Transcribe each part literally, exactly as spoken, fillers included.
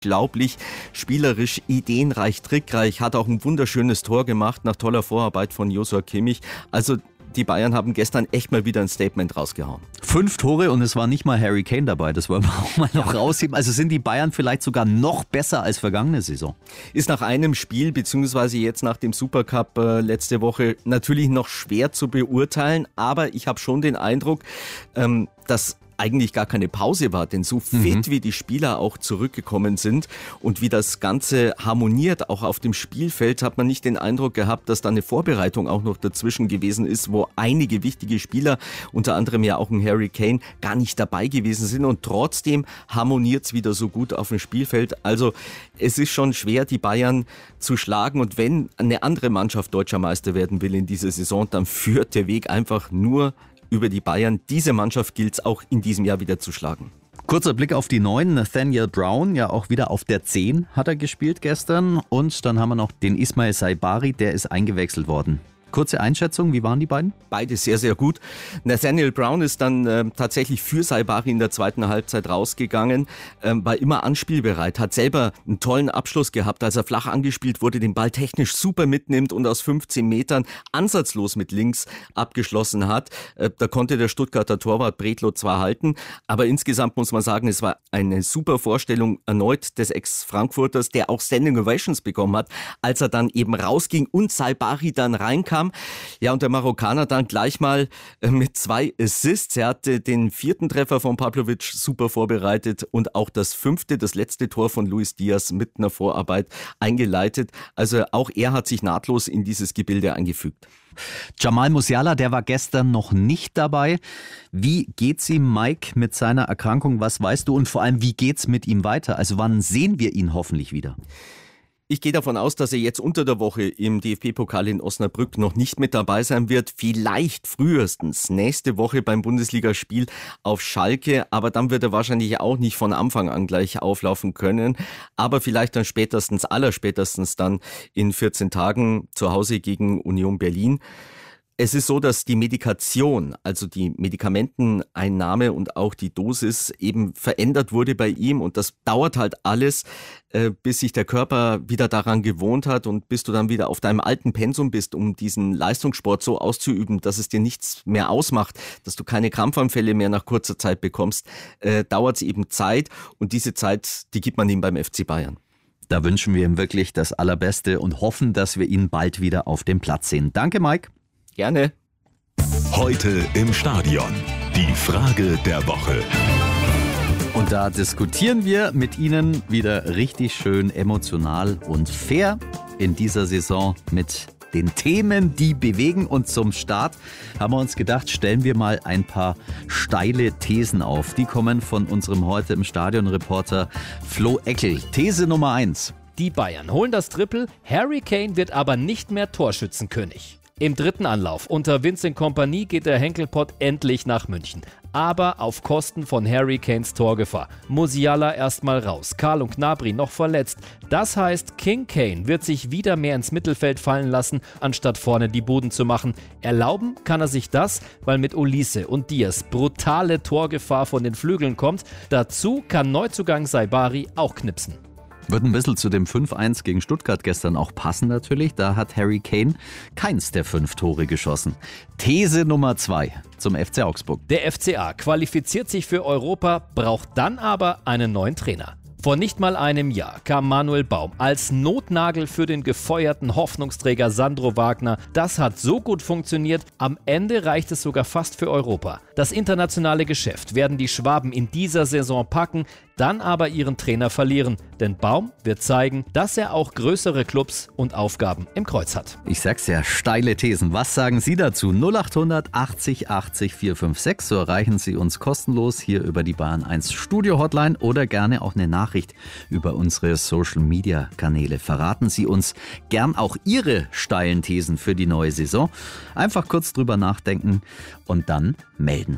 unglaublich spielerisch, ideenreich, trickreich, hat auch ein wunderschönes Tor gemacht nach toller Vorarbeit von Joshua Kimmich. Also die Bayern haben gestern echt mal wieder ein Statement rausgehauen. Fünf Tore und es war nicht mal Harry Kane dabei, das wollen wir auch mal noch rausheben. Also sind die Bayern vielleicht sogar noch besser als vergangene Saison? Ist nach einem Spiel, beziehungsweise jetzt nach dem Supercup äh, letzte Woche natürlich noch schwer zu beurteilen, aber ich habe schon den Eindruck, ähm, dass eigentlich gar keine Pause war, denn so fit mhm. wie die Spieler auch zurückgekommen sind und wie das Ganze harmoniert, auch auf dem Spielfeld, hat man nicht den Eindruck gehabt, dass da eine Vorbereitung auch noch dazwischen gewesen ist, wo einige wichtige Spieler, unter anderem ja auch ein Harry Kane, gar nicht dabei gewesen sind und trotzdem harmoniert es wieder so gut auf dem Spielfeld. Also es ist schon schwer, die Bayern zu schlagen und wenn eine andere Mannschaft deutscher Meister werden will in dieser Saison, dann führt der Weg einfach nur über die Bayern. Diese Mannschaft gilt es auch in diesem Jahr wieder zu schlagen. Kurzer Blick auf die Neuen. Nathaniel Brown, ja auch wieder auf der zehn hat er gespielt gestern. Und dann haben wir noch den Ismail Saibari, der ist eingewechselt worden. Kurze Einschätzung, wie waren die beiden? Beide sehr, sehr gut. Nathaniel Brown ist dann äh, tatsächlich für Saibari in der zweiten Halbzeit rausgegangen, äh, war immer anspielbereit, hat selber einen tollen Abschluss gehabt, als er flach angespielt wurde, den Ball technisch super mitnimmt und aus fünfzehn Metern ansatzlos mit links abgeschlossen hat. Äh, da konnte der Stuttgarter Torwart Bredlow zwar halten, aber insgesamt muss man sagen, es war eine super Vorstellung erneut des Ex-Frankfurters, der auch Standing Ovations bekommen hat, als er dann eben rausging und Saibari dann reinkam. Ja, und der Marokkaner dann gleich mal mit zwei Assists. Er hatte den vierten Treffer von Pavlovic super vorbereitet und auch das fünfte, das letzte Tor von Luis Diaz mit einer Vorarbeit eingeleitet. Also auch er hat sich nahtlos in dieses Gebilde eingefügt. Jamal Musiala, der war gestern noch nicht dabei. Wie geht's ihm, Mike, mit seiner Erkrankung? Was weißt du? Und vor allem, wie geht's mit ihm weiter? Also wann sehen wir ihn hoffentlich wieder? Ich gehe davon aus, dass er jetzt unter der Woche im D F B-Pokal in Osnabrück noch nicht mit dabei sein wird. Vielleicht frühestens nächste Woche beim Bundesligaspiel auf Schalke. Aber dann wird er wahrscheinlich auch nicht von Anfang an gleich auflaufen können. Aber vielleicht dann spätestens, allerspätestens dann in vierzehn Tagen zu Hause gegen Union Berlin. Es ist so, dass die Medikation, also die Medikamenteneinnahme und auch die Dosis eben verändert wurde bei ihm und das dauert halt alles, äh, bis sich der Körper wieder daran gewohnt hat und bis du dann wieder auf deinem alten Pensum bist, um diesen Leistungssport so auszuüben, dass es dir nichts mehr ausmacht, dass du keine Krampfanfälle mehr nach kurzer Zeit bekommst, äh, dauert es eben Zeit und diese Zeit, die gibt man ihm beim F C Bayern. Da wünschen wir ihm wirklich das Allerbeste und hoffen, dass wir ihn bald wieder auf dem Platz sehen. Danke, Mike. Gerne. Heute im Stadion. Die Frage der Woche. Und da diskutieren wir mit Ihnen wieder richtig schön emotional und fair in dieser Saison mit den Themen, die bewegen. Und zum Start haben wir uns gedacht, stellen wir mal ein paar steile Thesen auf. Die kommen von unserem Heute im Stadion-Reporter Flo Eckel. These Nummer eins. Die Bayern holen das Triple, Harry Kane wird aber nicht mehr Torschützenkönig. Im dritten Anlauf unter Vincent Kompany geht der Henkelpott endlich nach München. Aber auf Kosten von Harry Kanes Torgefahr. Musiala erstmal raus, Karl und Gnabry noch verletzt. Das heißt, King Kane wird sich wieder mehr ins Mittelfeld fallen lassen, anstatt vorne die Buden zu machen. Erlauben kann er sich das, weil mit Olise und Diaz brutale Torgefahr von den Flügeln kommt. Dazu kann Neuzugang Saibari auch knipsen. Wird ein bisschen zu dem fünf eins gegen Stuttgart gestern auch passen natürlich. Da hat Harry Kane keins der fünf Tore geschossen. These Nummer zwei zum F C Augsburg. Der F C A qualifiziert sich für Europa, braucht dann aber einen neuen Trainer. Vor nicht mal einem Jahr kam Manuel Baum als Notnagel für den gefeuerten Hoffnungsträger Sandro Wagner. Das hat so gut funktioniert, am Ende reicht es sogar fast für Europa. Das internationale Geschäft werden die Schwaben in dieser Saison packen, dann aber ihren Trainer verlieren. Denn Baum wird zeigen, dass er auch größere Clubs und Aufgaben im Kreuz hat. Ich sag's ja, steile Thesen. Was sagen Sie dazu? null acht hundert achtzig achtzig vier fünf sechs. So erreichen Sie uns kostenlos hier über die Bayern eins Studio Hotline oder gerne auch eine Nachricht über unsere Social Media Kanäle. Verraten Sie uns gern auch Ihre steilen Thesen für die neue Saison. Einfach kurz drüber nachdenken und dann melden.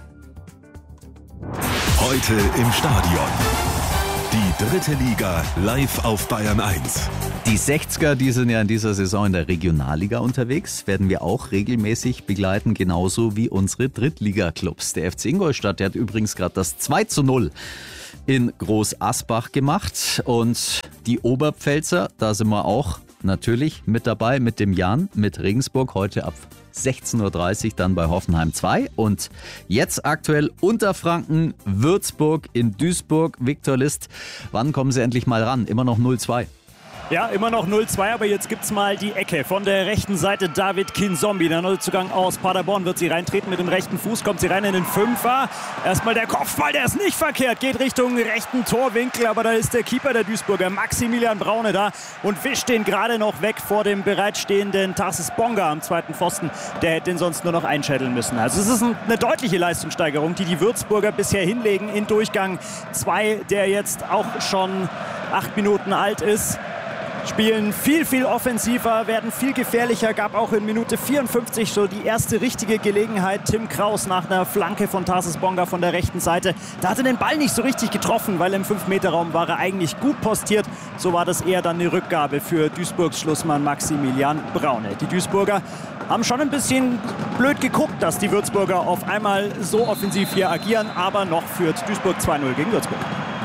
Heute im Stadion. Die dritte Liga live auf Bayern eins. Die sechziger, die sind ja in dieser Saison in der Regionalliga unterwegs, werden wir auch regelmäßig begleiten, genauso wie unsere Drittliga-Clubs. Der F C Ingolstadt, der hat übrigens gerade das zwei zu null in Groß Asbach gemacht. Und die Oberpfälzer, da sind wir auch natürlich mit dabei, mit dem Jan, mit Regensburg, heute ab sechzehn Uhr dreißig dann bei Hoffenheim zwei. Und jetzt aktuell Unterfranken, Würzburg in Duisburg. Viktor List, wann kommen Sie endlich mal ran? Immer noch null zwei. Ja, immer noch null zwei, aber jetzt gibt's mal die Ecke. Von der rechten Seite David Kinzombie. Der Neuzugang aus Paderborn wird sie reintreten mit dem rechten Fuß. Kommt sie rein in den Fünfer. Erstmal der Kopfball, der ist nicht verkehrt. Geht Richtung rechten Torwinkel, aber da ist der Keeper der Duisburger, Maximilian Braune, da und wischt den gerade noch weg vor dem bereitstehenden Tarsis Bonga am zweiten Pfosten. Der hätte den sonst nur noch einschädeln müssen. Also es ist eine deutliche Leistungssteigerung, die die Würzburger bisher hinlegen in Durchgang zwei, der jetzt auch schon acht Minuten alt ist. Spielen viel, viel offensiver, werden viel gefährlicher. Gab auch in Minute vierundfünfzig so die erste richtige Gelegenheit. Tim Kraus nach einer Flanke von Tarsis Bonga von der rechten Seite. Da hat er den Ball nicht so richtig getroffen, weil im fünf Meter Raum war er eigentlich gut postiert. So war das eher dann eine Rückgabe für Duisburgs Schlussmann Maximilian Braune. Die Duisburger haben schon ein bisschen blöd geguckt, dass die Würzburger auf einmal so offensiv hier agieren. Aber noch führt Duisburg zwei null gegen Würzburg.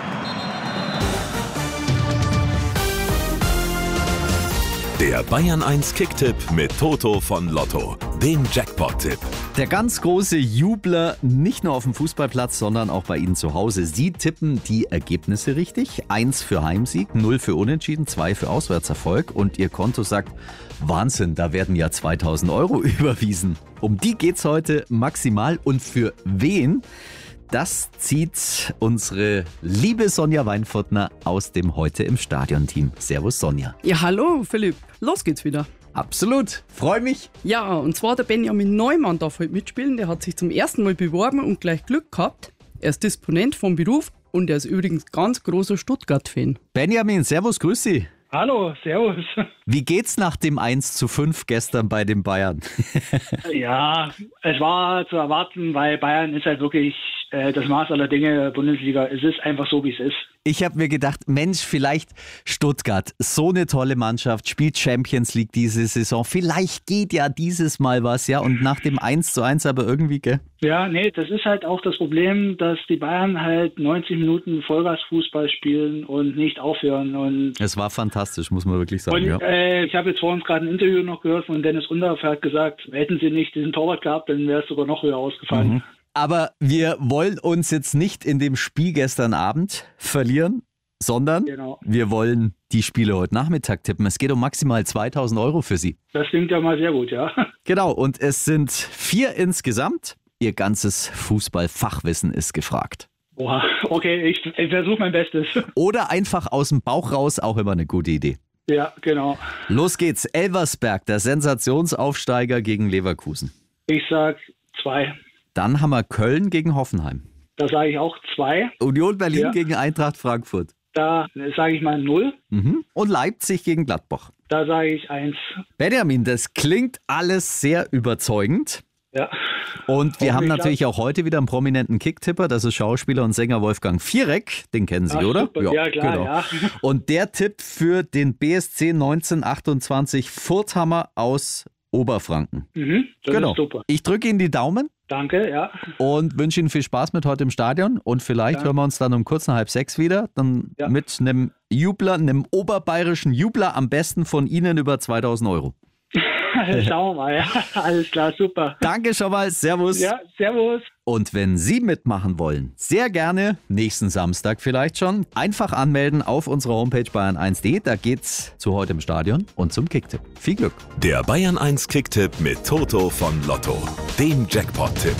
Der Bayern eins Kicktipp mit Toto von Lotto, dem Jackpot-Tipp. Der ganz große Jubler, nicht nur auf dem Fußballplatz, sondern auch bei Ihnen zu Hause. Sie tippen die Ergebnisse richtig. Eins für Heimsieg, null für Unentschieden, zwei für Auswärtserfolg. Und Ihr Konto sagt, Wahnsinn, da werden ja zweitausend Euro überwiesen. Um die geht's heute maximal. Und für wen? Das zieht unsere liebe Sonja Weinfurtner aus dem Heute im Stadion-Team. Servus Sonja. Ja, hallo Philipp. Los geht's wieder. Absolut. Freu mich. Ja, und zwar der Benjamin Neumann darf heute mitspielen. Der hat sich zum ersten Mal beworben und gleich Glück gehabt. Er ist Disponent vom Beruf und er ist übrigens ganz großer Stuttgart-Fan. Benjamin, servus, grüß Sie. Hallo, servus. Wie geht's nach dem eins zu fünf gestern bei den Bayern? Ja, es war zu erwarten, weil Bayern ist halt wirklich äh, das Maß aller Dinge Bundesliga. Es ist einfach so, wie es ist. Ich habe mir gedacht, Mensch, vielleicht Stuttgart, so eine tolle Mannschaft, spielt Champions League diese Saison. Vielleicht geht ja dieses Mal was, ja, und nach dem eins zu eins aber irgendwie, gell? Ja, nee, das ist halt auch das Problem, dass die Bayern halt neunzig Minuten Vollgasfußball spielen und nicht aufhören. Und es war fantastisch, muss man wirklich sagen. und, ja. äh, ich habe jetzt vorhin gerade ein Interview noch gehört von Dennis Undaff, hat gesagt, hätten sie nicht diesen Torwart gehabt, dann wäre es sogar noch höher ausgefallen. Mhm. Aber wir wollen uns jetzt nicht in dem Spiel gestern Abend verlieren, sondern Genau. wir wollen die Spiele heute Nachmittag tippen. Es geht um maximal zweitausend Euro für Sie. Das klingt ja mal sehr gut, ja. Genau, und es sind vier insgesamt. Ihr ganzes Fußballfachwissen ist gefragt. Oha, okay, ich, ich versuche mein Bestes. Oder einfach aus dem Bauch raus, auch immer eine gute Idee. Ja, genau. Los geht's. Elversberg, der Sensationsaufsteiger gegen Leverkusen. Ich sag zwei. Dann haben wir Köln gegen Hoffenheim. Da sage ich auch zwei. Union Berlin Ja. gegen Eintracht Frankfurt. Da sage ich mal null. Mhm. Und Leipzig gegen Gladbach. Da sage ich eins. Benjamin, das klingt alles sehr überzeugend. Ja. Und wir haben Hoffentlich natürlich auch heute wieder einen prominenten Kicktipper. Das ist Schauspieler und Sänger Wolfgang Viereck. Den kennen Sie, Ach, oder? super. Ja, klar, ja. Und der Tipp für den B S C neunzehnhundertachtundzwanzig Furthammer aus Oberfranken. Mhm, das Genau. ist super. Ich drücke Ihnen die Daumen Danke, ja. und wünsche Ihnen viel Spaß mit heute im Stadion. Und vielleicht Ja. hören wir uns dann um kurz nach halb sechs wieder. Dann Ja. mit einem Jubler, einem oberbayerischen Jubler, am besten von Ihnen über zweitausend Euro. Schauen wir mal, ja. Alles klar, super. Danke schon mal. Servus. Ja, servus. Und wenn Sie mitmachen wollen, sehr gerne, nächsten Samstag vielleicht schon, einfach anmelden auf unserer Homepage bayern eins punkt de. Da geht's zu heute im Stadion und zum Kicktipp. Viel Glück. Der Bayern eins Kicktipp mit Toto von Lotto, dem Jackpot-Tipp.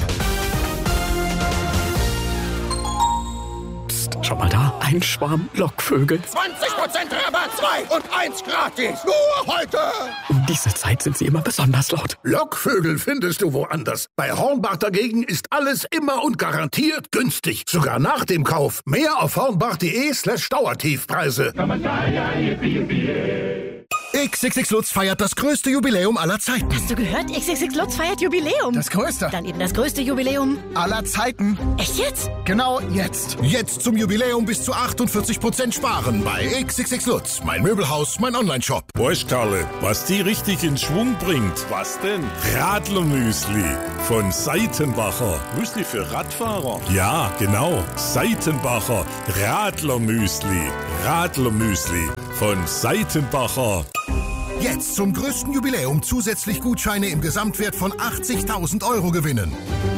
Schau mal da, ein Schwarm Lockvögel. zwanzig Prozent Rabatt, zwei und eins gratis. Nur heute. Um diese Zeit sind sie immer besonders laut. Lockvögel findest du woanders. Bei Hornbach dagegen ist alles immer und garantiert günstig. Sogar nach dem Kauf. Mehr auf hornbach.de slash Dauertiefpreise. X X X Lutz feiert das größte Jubiläum aller Zeiten. Hast du gehört? X X X Lutz feiert Jubiläum. Das größte. Dann eben das größte Jubiläum aller Zeiten. Echt jetzt? Genau jetzt. Jetzt zum Jubiläum bis zu achtundvierzig Prozent sparen bei X X X Lutz. Mein Möbelhaus, mein Onlineshop. Weißt Karle, was die richtig in Schwung bringt? Was denn? Radlermüsli von Seitenbacher. Müsli für Radfahrer? Ja, genau. Seitenbacher Radlermüsli. Radlermüsli von Seitenbacher. Jetzt zum größten Jubiläum zusätzlich Gutscheine im Gesamtwert von achtzigtausend Euro gewinnen.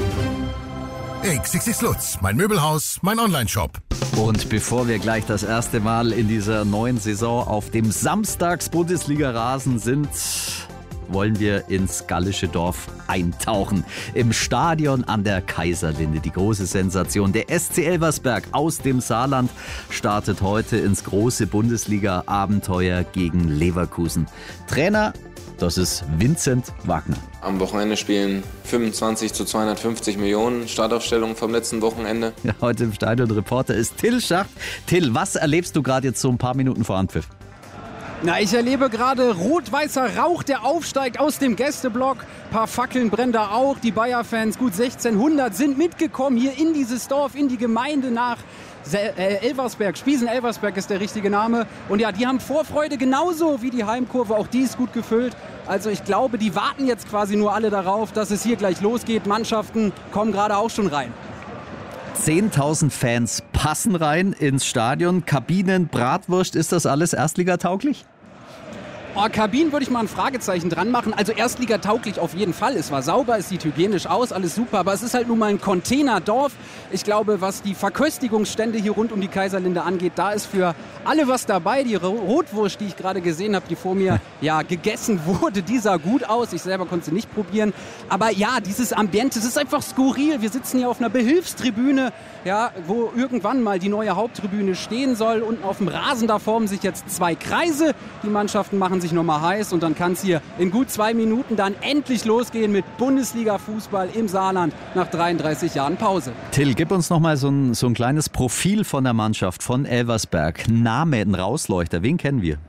X X X Lutz, mein Möbelhaus, mein Onlineshop. Und bevor wir gleich das erste Mal in dieser neuen Saison auf dem Samstags-Bundesliga-Rasen sind, wollen wir ins gallische Dorf eintauchen. Im Stadion an der Kaiserlinde. Die große Sensation. Der S C Elversberg aus dem Saarland startet heute ins große Bundesliga-Abenteuer gegen Leverkusen. Trainer, das ist Vincent Wagner. Am Wochenende spielen fünfundzwanzig zu zweihundertfünfzig Millionen, Startaufstellung vom letzten Wochenende. Ja, heute im Stadion Reporter ist Till Schacht. Till, was erlebst du gerade jetzt so ein paar Minuten vor Anpfiff? Na, ich erlebe gerade rot-weißer Rauch, der aufsteigt aus dem Gästeblock. Ein paar Fackeln brennen da auch. Die Bayer-Fans, gut sechzehnhundert, sind mitgekommen hier in dieses Dorf, in die Gemeinde nach Elversberg. Spiesen-Elversberg ist der richtige Name. Und ja, die haben Vorfreude genauso wie die Heimkurve. Auch die ist gut gefüllt. Also ich glaube, die warten jetzt quasi nur alle darauf, dass es hier gleich losgeht. Mannschaften kommen gerade auch schon rein. zehntausend Fans passen rein ins Stadion. Kabinen, Bratwurst, ist das alles erstligatauglich? Oh, Kabinen würde ich mal ein Fragezeichen dran machen. Also erstligatauglich auf jeden Fall. Es war sauber, es sieht hygienisch aus, alles super. Aber es ist halt nun mal ein Containerdorf. Ich glaube, was die Verköstigungsstände hier rund um die Kaiserlinde angeht, da ist für alle was dabei. Die Rotwurst, die ich gerade gesehen habe, die vor mir ja gegessen wurde, die sah gut aus. Ich selber konnte sie nicht probieren. Aber ja, dieses Ambiente, es ist einfach skurril. Wir sitzen hier auf einer Behilfstribüne, ja, wo irgendwann mal die neue Haupttribüne stehen soll. Unten auf dem Rasen, da formen sich jetzt zwei Kreise. Die Mannschaften machen sich nochmal heiß und dann kann es hier in gut zwei Minuten dann endlich losgehen mit Bundesliga-Fußball im Saarland nach dreiunddreißig Jahren Pause. Till, gib uns nochmal so ein, so ein kleines Profil von der Mannschaft, von Elversberg. Name, ein Rausleuchter, wen kennen wir?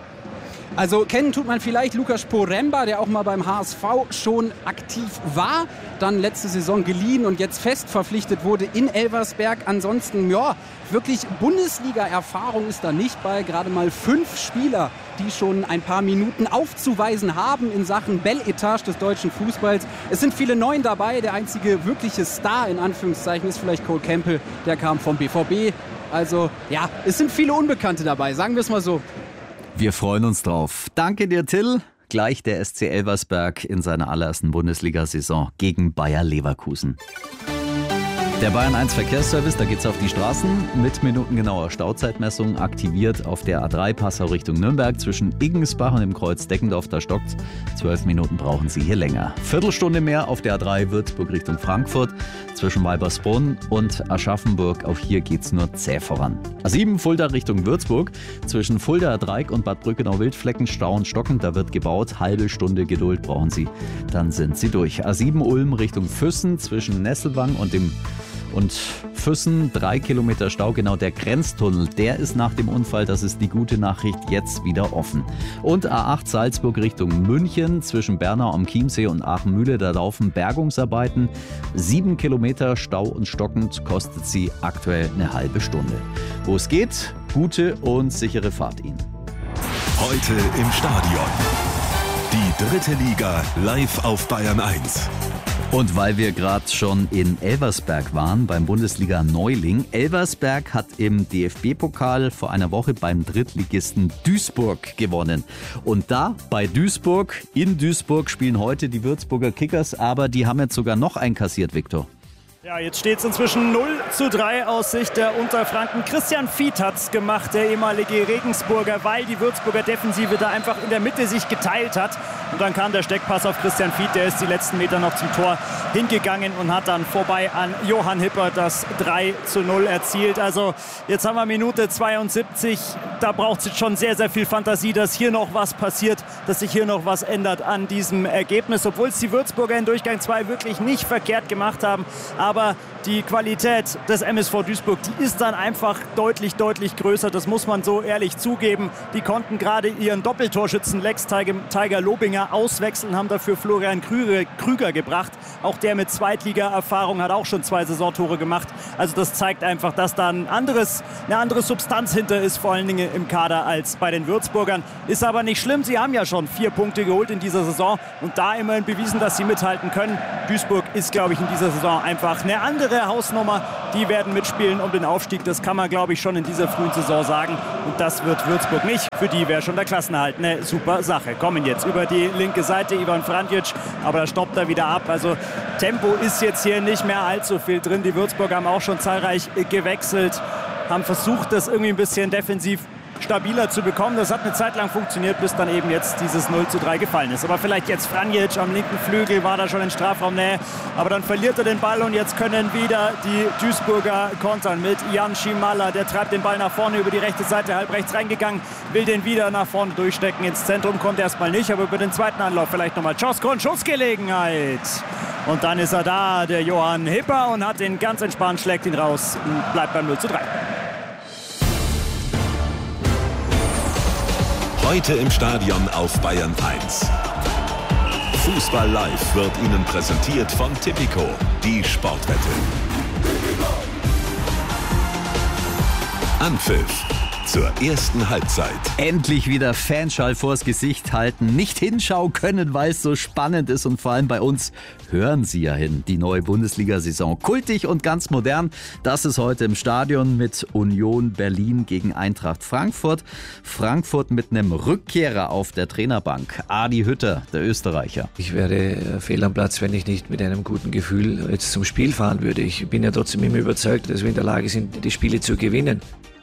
Also kennen tut man vielleicht Lukas Poremba, der auch mal beim H S V schon aktiv war, dann letzte Saison geliehen und jetzt fest verpflichtet wurde in Elversberg. Ansonsten, ja, wirklich Bundesliga-Erfahrung ist da nicht bei. Gerade mal fünf Spieler, die schon ein paar Minuten aufzuweisen haben in Sachen Bel-Etage des deutschen Fußballs. Es sind viele Neuen dabei. Der einzige wirkliche Star in Anführungszeichen ist vielleicht Cole Campbell, der kam vom B V B. Also ja, es sind viele Unbekannte dabei, sagen wir es mal so. Wir freuen uns drauf. Danke dir, Till. Gleich der S C Elversberg in seiner allerersten Bundesliga-Saison gegen Bayer Leverkusen. Der Bayern eins Verkehrsservice, da geht's auf die Straßen mit minutengenauer Stauzeitmessung aktiviert auf der A drei Passau Richtung Nürnberg zwischen Iggensbach und dem Kreuz Deckendorf, da stockt's. Zwölf Minuten brauchen Sie hier länger. Viertelstunde mehr auf der A drei Würzburg Richtung Frankfurt zwischen Weibersbrunn und Aschaffenburg. Auch hier geht's nur zäh voran. A sieben Fulda Richtung Würzburg zwischen Fulda Dreieck und Bad Brückenau-Wildflecken Stau und Stocken, da wird gebaut. Halbe Stunde Geduld brauchen Sie, dann sind Sie durch. A sieben Ulm Richtung Füssen zwischen Nesselwang und dem Und Füssen, drei Kilometer Stau, genau der Grenztunnel, der ist nach dem Unfall, das ist die gute Nachricht, jetzt wieder offen. Und A acht Salzburg Richtung München, zwischen Bernau am Chiemsee und Aachen-Mühle, da laufen Bergungsarbeiten. Sieben Kilometer Stau und stockend, kostet sie aktuell eine halbe Stunde. Wo es geht, gute und sichere Fahrt Ihnen. Heute im Stadion. Die dritte Liga live auf Bayern eins. Und weil wir gerade schon in Elversberg waren, beim Bundesliga-Neuling. Elversberg hat im D F B-Pokal vor einer Woche beim Drittligisten Duisburg gewonnen. Und da, bei Duisburg, in Duisburg spielen heute die Würzburger Kickers, aber die haben jetzt sogar noch einkassiert, Viktor. Ja, jetzt steht es inzwischen null zu drei aus Sicht der Unterfranken. Christian Fied hat es gemacht, der ehemalige Regensburger, weil die Würzburger Defensive da einfach in der Mitte sich geteilt hat. Und dann kam der Steckpass auf Christian Fied, der ist die letzten Meter noch zum Tor hingegangen und hat dann vorbei an Johann Hipper das drei zu null erzielt. Also jetzt haben wir Minute zweiundsiebzig, da braucht es jetzt schon sehr, sehr viel Fantasie, dass hier noch was passiert, dass sich hier noch was ändert an diesem Ergebnis. Obwohl es die Würzburger in Durchgang zwei wirklich nicht verkehrt gemacht haben, aber aber die Qualität des M S V Duisburg, die ist dann einfach deutlich, deutlich größer. Das muss man so ehrlich zugeben. Die konnten gerade ihren Doppeltorschützen Lex Tiger Lobinger auswechseln, haben dafür Florian Krüger, Krüger gebracht. Auch der mit Zweitliga-Erfahrung hat auch schon zwei Saisontore gemacht. Also das zeigt einfach, dass da ein anderes, eine andere Substanz hinter ist, vor allen Dingen im Kader als bei den Würzburgern. Ist aber nicht schlimm. Sie haben ja schon vier Punkte geholt in dieser Saison und da immerhin bewiesen, dass sie mithalten können. Duisburg ist, glaube ich, in dieser Saison einfach eine andere Hausnummer. Die werden mitspielen um den Aufstieg. Das kann man, glaube ich, schon in dieser frühen Saison sagen. Und das wird Würzburg nicht. Für die wäre schon der Klassenerhalt eine super Sache. Kommen jetzt über die linke Seite Ivan Franjic, aber da stoppt er wieder ab. Also Tempo ist jetzt hier nicht mehr allzu viel drin. Die Würzburger haben auch schon zahlreich gewechselt, haben versucht, das irgendwie ein bisschen defensiv stabiler zu bekommen. Das hat eine Zeit lang funktioniert, bis dann eben jetzt dieses null zu drei gefallen ist. Aber vielleicht jetzt Franjic am linken Flügel, war da schon in Strafraumnähe. Aber dann verliert er den Ball und jetzt können wieder die Duisburger kontern mit Jan Schimalla. Der treibt den Ball nach vorne über die rechte Seite, halb rechts reingegangen, will den wieder nach vorne durchstecken. Ins Zentrum kommt er erstmal nicht, aber über den zweiten Anlauf vielleicht nochmal Czosko und Schussgelegenheit. Und dann ist er da, der Johann Hipper, und hat den ganz entspannt, schlägt ihn raus und bleibt beim null zu drei. Heute im Stadion auf Bayern eins. Fußball Live wird Ihnen präsentiert von Tipico, die Sportwette. Anpfiff zur ersten Halbzeit. Endlich wieder Fanschall vors Gesicht halten, nicht hinschauen können, weil es so spannend ist, und vor allem bei uns hören Sie ja hin. Die neue Bundesliga-Saison, kultig und ganz modern. Das ist heute im Stadion mit Union Berlin gegen Eintracht Frankfurt. Frankfurt mit einem Rückkehrer auf der Trainerbank. Adi Hütter, der Österreicher. Ich wäre fehl am Platz, wenn ich nicht mit einem guten Gefühl jetzt zum Spiel fahren würde. Ich bin ja trotzdem immer überzeugt, dass wir in der Lage sind, die Spiele zu gewinnen.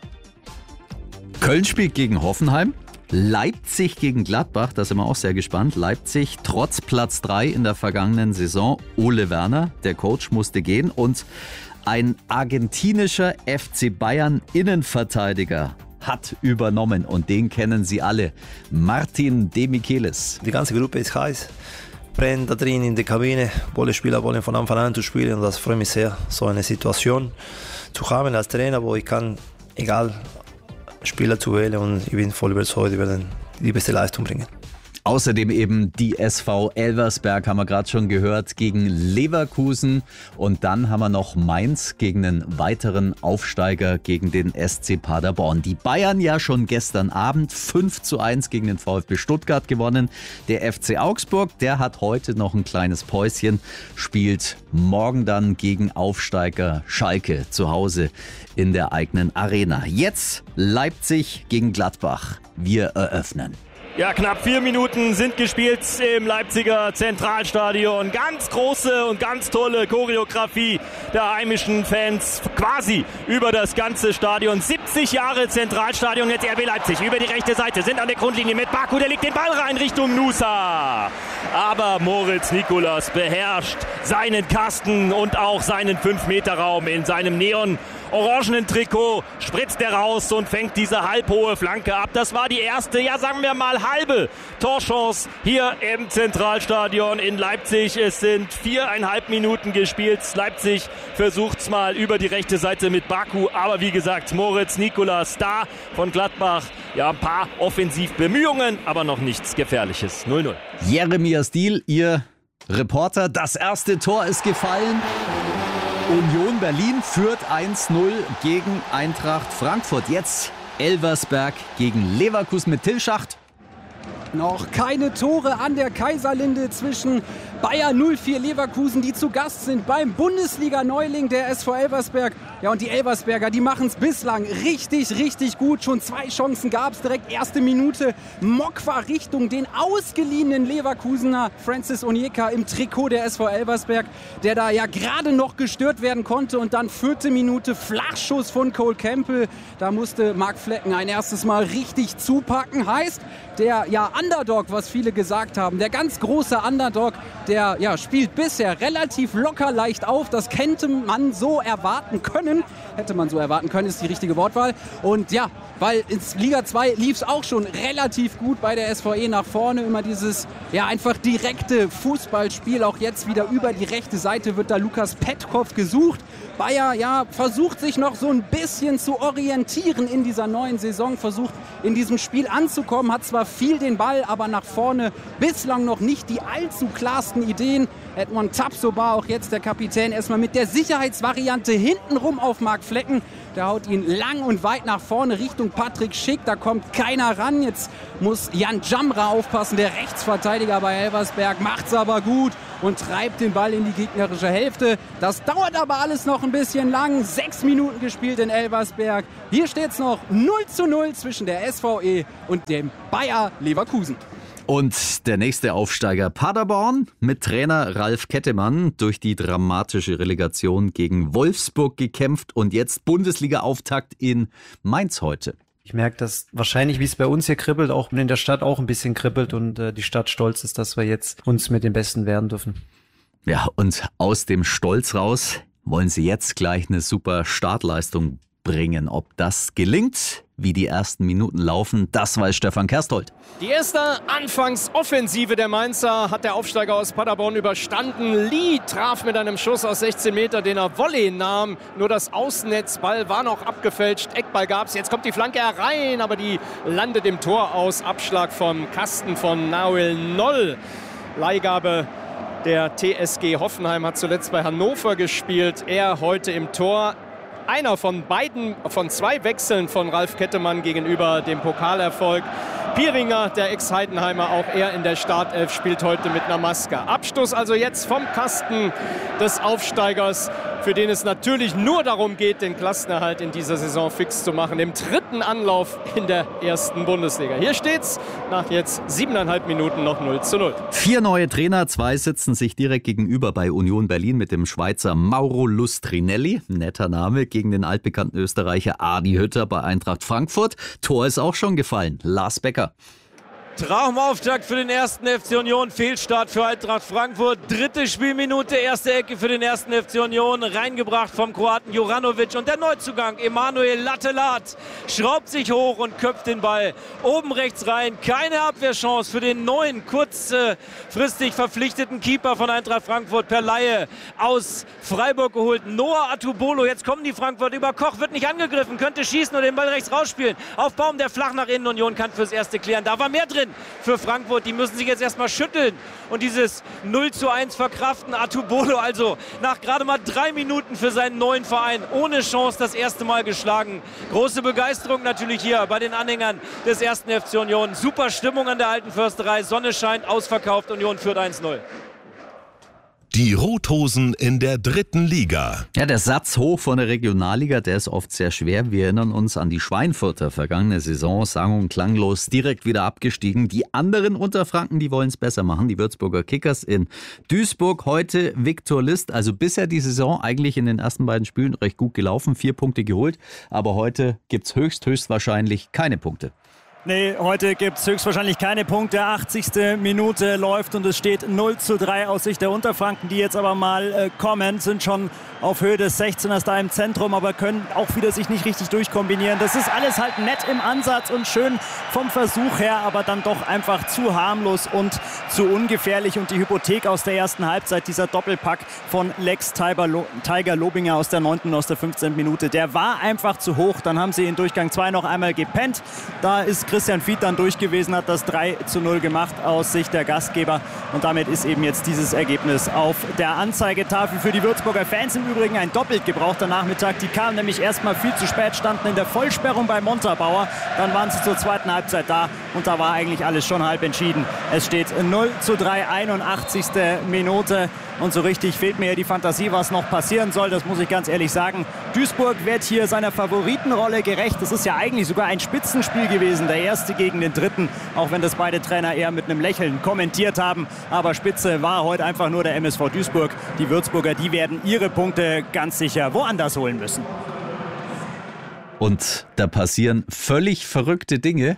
Köln spielt gegen Hoffenheim, Leipzig gegen Gladbach, da sind wir auch sehr gespannt. Leipzig trotz Platz drei in der vergangenen Saison. Ole Werner, der Coach, musste gehen, und ein argentinischer F C Bayern Innenverteidiger hat übernommen, und den kennen Sie alle. Martin De Michelis. Die ganze Gruppe ist heiß, brennt da drin in der Kabine. Alle Spieler wollen von Anfang an zu spielen, und das freut mich sehr, so eine Situation zu haben als Trainer, wo ich kann, egal, Spieler zu wählen, und ich bin voll überzeugt, die werden die beste Leistung bringen. Außerdem eben die S V Elversberg, haben wir gerade schon gehört, gegen Leverkusen. Und dann haben wir noch Mainz gegen einen weiteren Aufsteiger, gegen den S C Paderborn. Die Bayern ja schon gestern Abend fünf zu eins gegen den VfB Stuttgart gewonnen. Der F C Augsburg, der hat heute noch ein kleines Päuschen, spielt morgen dann gegen Aufsteiger Schalke zu Hause in der eigenen Arena. Jetzt Leipzig gegen Gladbach. Wir eröffnen. Ja, knapp vier Minuten sind gespielt im Leipziger Zentralstadion. Ganz große und ganz tolle Choreografie der heimischen Fans, quasi über das ganze Stadion. siebzig Jahre Zentralstadion, jetzt R B Leipzig über die rechte Seite, sind an der Grundlinie mit Baku, der legt den Ball rein Richtung Nusa. Aber Moritz Nikolas beherrscht seinen Kasten und auch seinen fünf Meter Raum in seinem Neon orangenen Trikot, spritzt er raus und fängt diese halbhohe Flanke ab. Das war die erste, ja sagen wir mal halbe Torchance hier im Zentralstadion in Leipzig. Es sind viereinhalb Minuten gespielt. Leipzig versucht's mal über die rechte Seite mit Baku, aber wie gesagt, Moritz Nikolas da von Gladbach. Ja, ein paar Offensivbemühungen, aber noch nichts Gefährliches. null null. Jeremias Diehl, Ihr Reporter. Das erste Tor ist gefallen. Union Berlin führt eins null gegen Eintracht Frankfurt. Jetzt Elversberg gegen Leverkusen mit Till Schacht. Noch keine Tore an der Kaiserlinde zwischen Bayer null vier Leverkusen, die zu Gast sind beim Bundesliga-Neuling der S V Elversberg. Ja, und die Elversberger, die machen es bislang richtig, richtig gut. Schon zwei Chancen gab es direkt. Erste Minute, Mokwa Richtung den ausgeliehenen Leverkusener Francis Onyeka im Trikot der S V Elversberg, der da ja gerade noch gestört werden konnte. Und dann vierte Minute, Flachschuss von Cole Campbell. Da musste Marc Flecken ein erstes Mal richtig zupacken. Heißt, der ja Underdog, was viele gesagt haben, der ganz große Underdog, der ja spielt bisher relativ locker leicht auf. Das könnte man so erwarten können gezwungen, hätte man so erwarten können, ist die richtige Wortwahl. Und ja, weil in Liga zwei lief es auch schon relativ gut bei der S V E nach vorne. Immer dieses, ja, einfach direkte Fußballspiel. Auch jetzt wieder über die rechte Seite wird da Lukas Petkov gesucht. Bayer, ja, versucht sich noch so ein bisschen zu orientieren in dieser neuen Saison, versucht in diesem Spiel anzukommen, hat zwar viel den Ball, aber nach vorne bislang noch nicht die allzu klarsten Ideen. Edmond Tapsoba, auch jetzt der Kapitän, erstmal mit der Sicherheitsvariante hintenrum auf Marc Flecken. Der haut ihn lang und weit nach vorne Richtung Patrick Schick. Da kommt keiner ran. Jetzt muss Jan Jamra aufpassen, der Rechtsverteidiger bei Elversberg. Macht's aber gut und treibt den Ball in die gegnerische Hälfte. Das dauert aber alles noch ein bisschen lang. Sechs Minuten gespielt in Elversberg. Hier steht's noch null zu null zwischen der S V E und dem Bayer Leverkusen. Und der nächste Aufsteiger Paderborn mit Trainer Ralf Kettemann durch die dramatische Relegation gegen Wolfsburg gekämpft und jetzt Bundesliga-Auftakt in Mainz heute. Ich merke, dass wahrscheinlich, wie es bei uns hier kribbelt, auch in der Stadt auch ein bisschen kribbelt und äh, die Stadt stolz ist, dass wir jetzt uns mit den Besten werden dürfen. Ja, und aus dem Stolz raus wollen sie jetzt gleich eine super Startleistung bringen. Ob das gelingt, wie die ersten Minuten laufen, das weiß Stefan Kersthold. Die erste Anfangsoffensive der Mainzer hat der Aufsteiger aus Paderborn überstanden. Lee traf mit einem Schuss aus sechzehn Meter, den er Volley nahm. Nur das Außennetzball war noch abgefälscht. Eckball gab es. Jetzt kommt die Flanke herein, aber die landet im Tor aus. Abschlag vom Kasten von Nahuel Noll. Leihgabe der T S G Hoffenheim, hat zuletzt bei Hannover gespielt. Er heute im Tor. Einer von beiden, von zwei Wechseln von Ralf Kettemann gegenüber dem Pokalerfolg. Pieringer, der Ex-Heidenheimer, auch er in der Startelf, spielt heute mit einer Maske. Abstoß also jetzt vom Kasten des Aufsteigers, für den es natürlich nur darum geht, den Klassenerhalt in dieser Saison fix zu machen. Im dritten Anlauf in der ersten Bundesliga. Hier steht's nach jetzt siebeneinhalb Minuten noch null zu null. Vier neue Trainer, zwei sitzen sich direkt gegenüber bei Union Berlin mit dem Schweizer Mauro Lustrinelli. Netter Name gegen den altbekannten Österreicher Adi Hütter bei Eintracht Frankfurt. Tor ist auch schon gefallen. Lars Becker. Traumauftakt für den ersten F C Union, Fehlstart für Eintracht Frankfurt. Dritte Spielminute, erste Ecke für den ersten F C Union, reingebracht vom Kroaten Juranovic. Und der Neuzugang Emanuel Lattelat schraubt sich hoch und köpft den Ball oben rechts rein. Keine Abwehrchance für den neuen, kurzfristig verpflichteten Keeper von Eintracht Frankfurt per Laie aus Freiburg geholt. Noah Atubolo, jetzt kommen die Frankfurt über Koch, wird nicht angegriffen, könnte schießen und den Ball rechts rausspielen. Auf Baum, der flach nach innen, Union kann fürs Erste klären. Da war mehr drin für Frankfurt. Die müssen sich jetzt erstmal schütteln und dieses null zu eins verkraften. Atubolo also nach gerade mal drei Minuten für seinen neuen Verein ohne Chance das erste Mal geschlagen. Große Begeisterung natürlich hier bei den Anhängern des ersten F C Union. Super Stimmung an der Alten Försterei. Sonne scheint, ausverkauft. Union führt eins null. Die Rothosen in der dritten Liga. Ja, der Satz hoch von der Regionalliga, der ist oft sehr schwer. Wir erinnern uns an die Schweinfurter vergangene Saison, sang- und klanglos direkt wieder abgestiegen. Die anderen Unterfranken, die wollen es besser machen. Die Würzburger Kickers in Duisburg, heute Viktor List. Also bisher die Saison eigentlich in den ersten beiden Spielen recht gut gelaufen, vier Punkte geholt. Aber heute gibt es höchst, höchstwahrscheinlich keine Punkte. Nee, heute gibt es höchstwahrscheinlich keine Punkte. achtzigste Minute läuft und es steht null zu drei aus Sicht der Unterfranken, die jetzt aber mal äh, kommen, sind schon auf Höhe des sechzehners da im Zentrum, aber können auch wieder sich nicht richtig durchkombinieren. Das ist alles halt nett im Ansatz und schön vom Versuch her, aber dann doch einfach zu harmlos und zu ungefährlich. Und die Hypothek aus der ersten Halbzeit, dieser Doppelpack von Lex Tiger Lobinger aus der neunten und aus der fünfzehnten Minute, der war einfach zu hoch. Dann haben sie in Durchgang zwei noch einmal gepennt. Da ist Christian Fied dann durch gewesen, hat das drei zu null gemacht aus Sicht der Gastgeber. Und damit ist eben jetzt dieses Ergebnis auf der Anzeigetafel für die Würzburger Fans. Im Übrigen ein doppelt gebrauchter Nachmittag. Die kamen nämlich erstmal viel zu spät, standen in der Vollsperrung bei Montabaur. Dann waren sie zur zweiten Halbzeit da und da war eigentlich alles schon halb entschieden. Es steht null zu drei, einundachtzigste Minute. Und so richtig fehlt mir die Fantasie, was noch passieren soll. Das muss ich ganz ehrlich sagen. Duisburg wird hier seiner Favoritenrolle gerecht. Das ist ja eigentlich sogar ein Spitzenspiel gewesen. Der erste gegen den dritten. Auch wenn das beide Trainer eher mit einem Lächeln kommentiert haben. Aber Spitze war heute einfach nur der M S V Duisburg. Die Würzburger, die werden ihre Punkte ganz sicher woanders holen müssen. Und da passieren völlig verrückte Dinge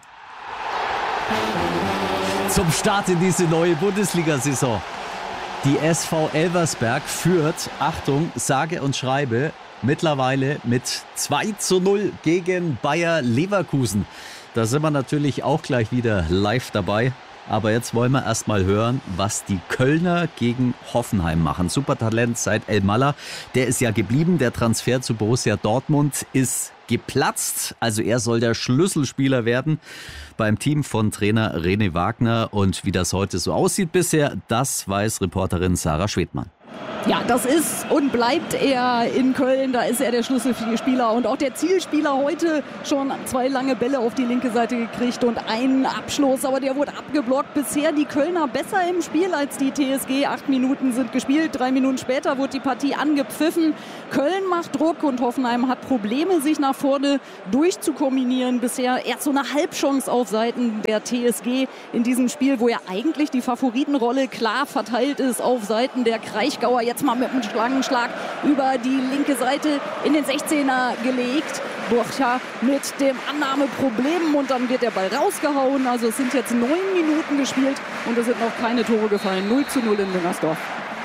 zum Start in diese neue Bundesliga-Saison. Die S V Elversberg führt, Achtung, sage und schreibe, mittlerweile mit zwei zu null gegen Bayer Leverkusen. Da sind wir natürlich auch gleich wieder live dabei. Aber jetzt wollen wir erst mal hören, was die Kölner gegen Hoffenheim machen. Supertalent seit El Malla, der ist ja geblieben. Der Transfer zu Borussia Dortmund ist geplatzt. Also er soll der Schlüsselspieler werden beim Team von Trainer René Wagner. Und wie das heute so aussieht bisher, das weiß Reporterin Sarah Schwedmann. Ja, das ist und bleibt er in Köln. Da ist er der Schlüsselspieler und auch der Zielspieler. Heute schon zwei lange Bälle auf die linke Seite gekriegt und einen Abschluss, aber der wurde abgeblockt. Bisher die Kölner besser im Spiel als die T S G. Acht Minuten sind gespielt, drei Minuten später wurde die Partie angepfiffen. Köln macht Druck und Hoffenheim hat Probleme, sich nach vorne durchzukombinieren. Bisher erst so eine Halbchance auf Seiten der T S G in diesem Spiel, wo ja eigentlich die Favoritenrolle klar verteilt ist auf Seiten der Kraichgauer. Jetzt mal mit einem Schlangenschlag über die linke Seite in den sechzehner gelegt. Burcha mit dem Annahmeproblem und dann wird der Ball rausgehauen. Also es sind jetzt neun Minuten gespielt und es sind noch keine Tore gefallen. null zu null in Müngersdorf.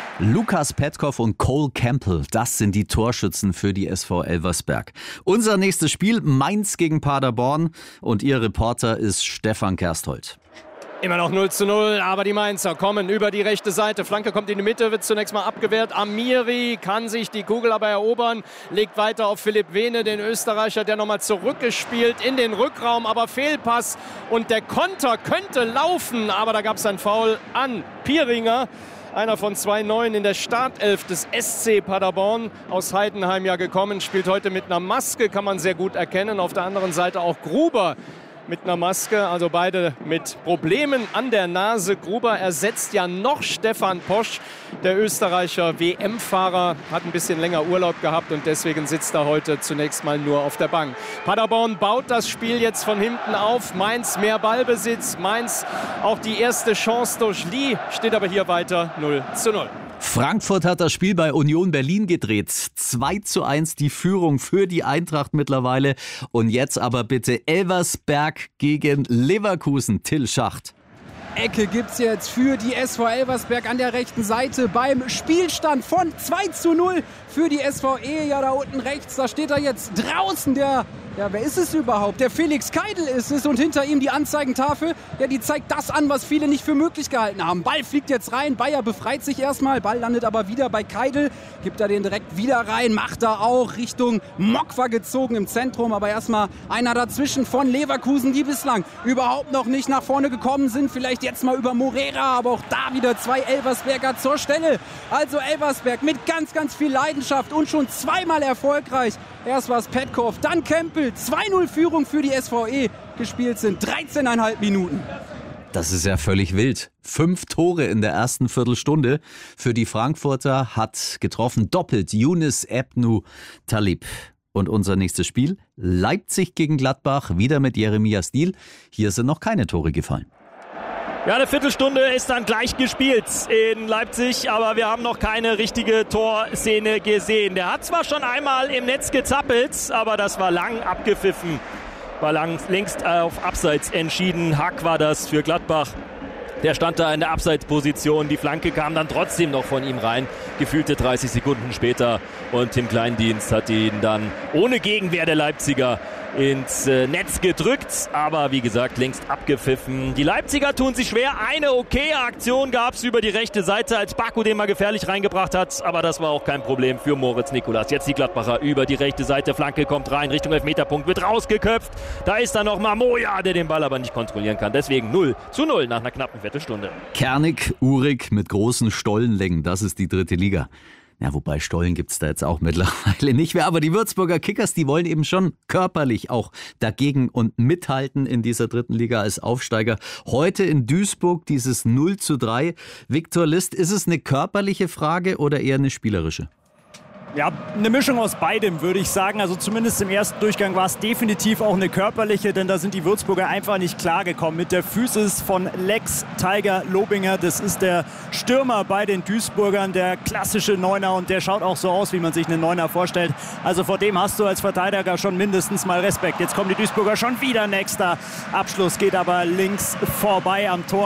Lukas Petkov und Cole Campbell, das sind die Torschützen für die S V Elversberg. Unser nächstes Spiel, Mainz gegen Paderborn und Ihr Reporter ist Stefan Kersthold. Immer noch null zu null, aber die Mainzer kommen über die rechte Seite. Flanke kommt in die Mitte, wird zunächst mal abgewehrt. Amiri kann sich die Kugel aber erobern, legt weiter auf Philipp Wehne, den Österreicher, der nochmal zurückgespielt in den Rückraum, aber Fehlpass und der Konter könnte laufen, aber da gab es ein Foul an Pieringer. Einer von zwei Neuen in der Startelf des S C Paderborn, aus Heidenheim ja gekommen, spielt heute mit einer Maske, kann man sehr gut erkennen. Auf der anderen Seite auch Gruber mit einer Maske, also beide mit Problemen an der Nase. Gruber ersetzt ja noch Stefan Posch, der Österreicher W M-Fahrer, hat ein bisschen länger Urlaub gehabt und deswegen sitzt er heute zunächst mal nur auf der Bank. Paderborn baut das Spiel jetzt von hinten auf, Mainz mehr Ballbesitz, Mainz auch die erste Chance durch Lee, steht aber hier weiter null zu null. Frankfurt hat das Spiel bei Union Berlin gedreht. zwei zu eins die Führung für die Eintracht mittlerweile. Und jetzt aber bitte Elversberg gegen Leverkusen. Till Schacht. Ecke gibt's jetzt für die S V Elversberg an der rechten Seite beim Spielstand von zwei zu null für die S V E. Ja, da unten rechts, da steht er jetzt draußen, der, ja, wer ist es überhaupt? Der Felix Keidel ist es und hinter ihm die Anzeigentafel, ja, die zeigt das an, was viele nicht für möglich gehalten haben. Ball fliegt jetzt rein, Bayer befreit sich erstmal, Ball landet aber wieder bei Keidel, gibt er den direkt wieder rein, macht er auch Richtung Mokwa gezogen im Zentrum, aber erstmal einer dazwischen von Leverkusen, die bislang überhaupt noch nicht nach vorne gekommen sind, vielleicht jetzt mal über Morera, aber auch da wieder zwei Elversberger zur Stelle. Also Elversberg mit ganz, ganz viel Leidenschaft und schon zweimal erfolgreich. Erst war es Petkov, dann Campbell, zwei null Führung für die S V E. Gespielt sind dreizehn Komma fünf Minuten. Das ist ja völlig wild. Fünf Tore in der ersten Viertelstunde. Für die Frankfurter hat getroffen doppelt Younes Ebnu Talib. Und unser nächstes Spiel, Leipzig gegen Gladbach, wieder mit Jeremias Diel. Hier sind noch keine Tore gefallen. Ja, eine Viertelstunde ist dann gleich gespielt in Leipzig, aber wir haben noch keine richtige Torszene gesehen. Der hat zwar schon einmal im Netz gezappelt, aber das war lang abgepfiffen, war lang, längst auf Abseits entschieden. Hack war das für Gladbach. Der stand da in der Abseitsposition, die Flanke kam dann trotzdem noch von ihm rein, gefühlte dreißig Sekunden später und Tim Kleindienst hat ihn dann ohne Gegenwehr der Leipziger ins Netz gedrückt, aber wie gesagt längst abgepfiffen. Die Leipziger tun sich schwer, eine okaye Aktion gab es über die rechte Seite, als Baku den mal gefährlich reingebracht hat, aber das war auch kein Problem für Moritz Nikolas. Jetzt die Gladbacher über die rechte Seite, Flanke kommt rein, Richtung Elfmeterpunkt, wird rausgeköpft, da ist dann noch Mamoya, der den Ball aber nicht kontrollieren kann, deswegen null zu null nach einer knappen Viertelstunde. Kernig, urig mit großen Stollenlängen, das ist die dritte Liga. Ja, wobei Stollen gibt's da jetzt auch mittlerweile nicht mehr. Aber die Würzburger Kickers, die wollen eben schon körperlich auch dagegen und mithalten in dieser dritten Liga als Aufsteiger. Heute in Duisburg dieses null zu drei. Viktor List, ist es eine körperliche Frage oder eher eine spielerische? Ja, eine Mischung aus beidem, würde ich sagen. Also zumindest im ersten Durchgang war es definitiv auch eine körperliche, denn da sind die Würzburger einfach nicht klargekommen. Mit der Physis von Lex Tiger Lobinger, das ist der Stürmer bei den Duisburgern, der klassische Neuner und der schaut auch so aus, wie man sich einen Neuner vorstellt. Also vor dem hast du als Verteidiger schon mindestens mal Respekt. Jetzt kommen die Duisburger schon wieder, nächster Abschluss geht aber links vorbei am Tor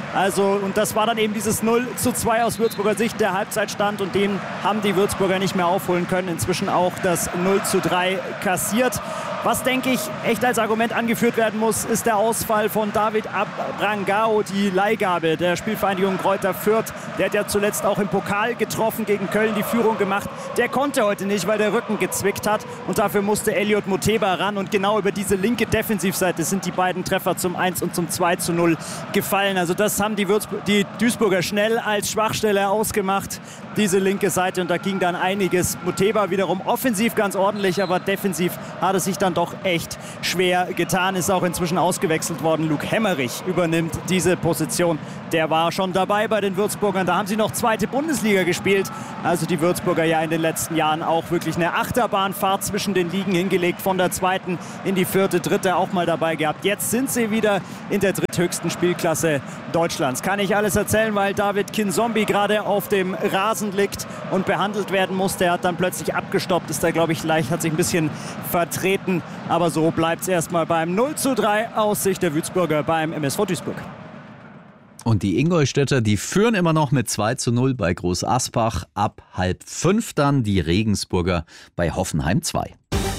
Also, und das war dann eben dieses null zu zwei aus Würzburger Sicht, der Halbzeitstand, und den haben die Würzburger nicht mehr aufholen können. Inzwischen auch das null zu drei kassiert. Was, denke ich, echt als Argument angeführt werden muss, ist der Ausfall von David Abrangao, die Leihgabe der Spielvereinigung Greuther Fürth. Der hat ja zuletzt auch im Pokal getroffen, gegen Köln die Führung gemacht. Der konnte heute nicht, weil der Rücken gezwickt hat. Und dafür musste Elliot Muteba ran. Und genau über diese linke Defensivseite sind die beiden Treffer zum eins und zum zwei zu null gefallen. Also das haben die, Würzburg, die Duisburger schnell als Schwachstelle ausgemacht, diese linke Seite. Und da ging dann einiges. Muteba wiederum offensiv ganz ordentlich, aber defensiv hat es sich dann doch echt schwer getan. Ist auch inzwischen ausgewechselt worden. Luke Hemmerich übernimmt diese Position. Der war schon dabei bei den Würzburgern. Da haben sie noch zweite Bundesliga gespielt. Also die Würzburger ja in den letzten Jahren auch wirklich eine Achterbahnfahrt zwischen den Ligen hingelegt. Von der zweiten in die vierte, dritte auch mal dabei gehabt. Jetzt sind sie wieder in der dritthöchsten Spielklasse Deutschlands. Kann ich alles erzählen, weil David Kinzombie gerade auf dem Rasen liegt und behandelt werden musste. Er hat dann plötzlich abgestoppt. Ist da, glaube ich, leicht, hat sich ein bisschen vertreten. Aber so bleibt es erstmal beim null zu drei aus Sicht der Würzburger beim M S V Duisburg. Und die Ingolstädter, die führen immer noch mit zwei zu null bei Groß Asbach. Ab halb fünf dann die Regensburger bei Hoffenheim zwei.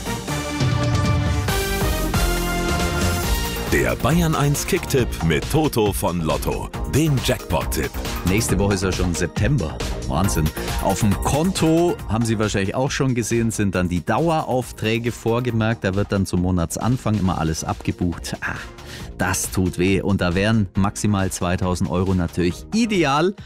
Der Bayern eins Kicktipp mit Toto von Lotto, dem Jackpot-Tipp. Nächste Woche ist ja schon September. Wahnsinn. Auf dem Konto, haben Sie wahrscheinlich auch schon gesehen, sind dann die Daueraufträge vorgemerkt. Da wird dann zum Monatsanfang immer alles abgebucht. Ah, das tut weh. Und da wären maximal zweitausend Euro natürlich ideal.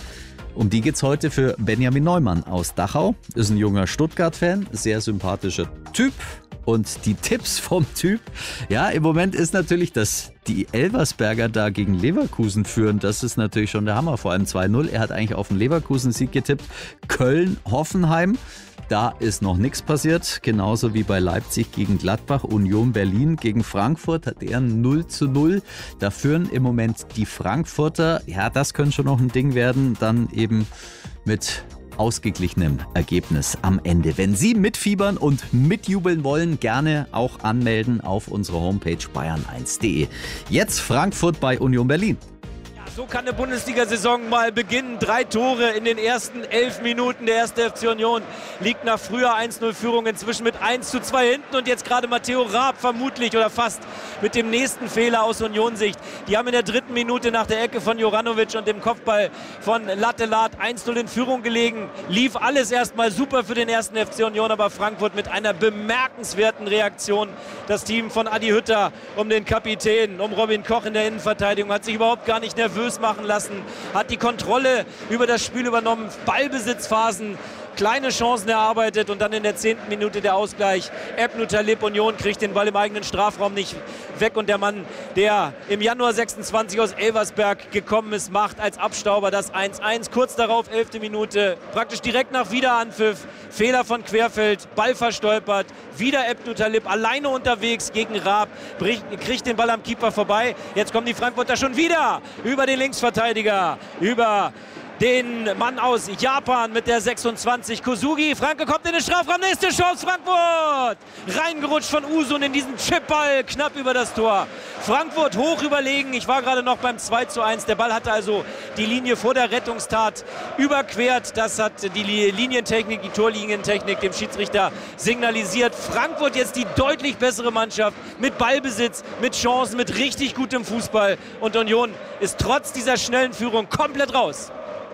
Um die geht's heute für Benjamin Neumann aus Dachau. Ist ein junger Stuttgart-Fan, sehr sympathischer Typ. Und die Tipps vom Typ, ja, im Moment ist natürlich, dass die Elversberger da gegen Leverkusen führen. Das ist natürlich schon der Hammer, vor allem zwei null. Er hat eigentlich auf den Leverkusen-Sieg getippt. Köln, Hoffenheim, da ist noch nichts passiert. Genauso wie bei Leipzig gegen Gladbach. Union Berlin gegen Frankfurt hat er ein null zu null. Da führen im Moment die Frankfurter. Ja, das könnte schon noch ein Ding werden. Dann eben mit ausgeglichenem Ergebnis am Ende. Wenn Sie mitfiebern und mitjubeln wollen, gerne auch anmelden auf unserer Homepage bayern eins punkt de. Jetzt Frankfurt bei Union Berlin. So kann eine Bundesliga-Saison mal beginnen. Drei Tore in den ersten elf Minuten. Der erste F C Union liegt nach früher eins null Führung inzwischen mit eins zu zwei hinten. Und jetzt gerade Matteo Raab vermutlich oder fast mit dem nächsten Fehler aus Union-Sicht. Die haben in der dritten Minute nach der Ecke von Juranovic und dem Kopfball von Lattelat eins null in Führung gelegen. Lief alles erstmal super für den ersten F C Union, aber Frankfurt mit einer bemerkenswerten Reaktion. Das Team von Adi Hütter um den Kapitän, um Robin Koch in der Innenverteidigung, hat sich überhaupt gar nicht nervös machen lassen, hat die Kontrolle über das Spiel übernommen, Ballbesitzphasen, kleine Chancen erarbeitet und dann in der zehnten Minute der Ausgleich. Ebnu Talib, Union kriegt den Ball im eigenen Strafraum nicht weg und der Mann, der im Januar sechsundzwanzig aus Elversberg gekommen ist, macht als Abstauber das eins eins. Kurz darauf, elfte Minute, praktisch direkt nach Wiederanpfiff, Fehler von Querfeld, Ball verstolpert, wieder Ebnu Talib alleine unterwegs gegen Raab, bricht, kriegt den Ball am Keeper vorbei. Jetzt kommen die Frankfurter schon wieder über den Linksverteidiger, über den Mann aus Japan mit der sechsundzwanzig, Kosugi. Franke kommt in den Strafraum, nächste Chance, Frankfurt! Reingerutscht von Usun in diesen Chipball, knapp über das Tor. Frankfurt hoch überlegen, ich war gerade noch beim zwei zu eins. Der Ball hatte also die Linie vor der Rettungstat überquert. Das hat die Linientechnik, die Torlinientechnik dem Schiedsrichter signalisiert. Frankfurt jetzt die deutlich bessere Mannschaft mit Ballbesitz, mit Chancen, mit richtig gutem Fußball. Und Union ist trotz dieser schnellen Führung komplett raus.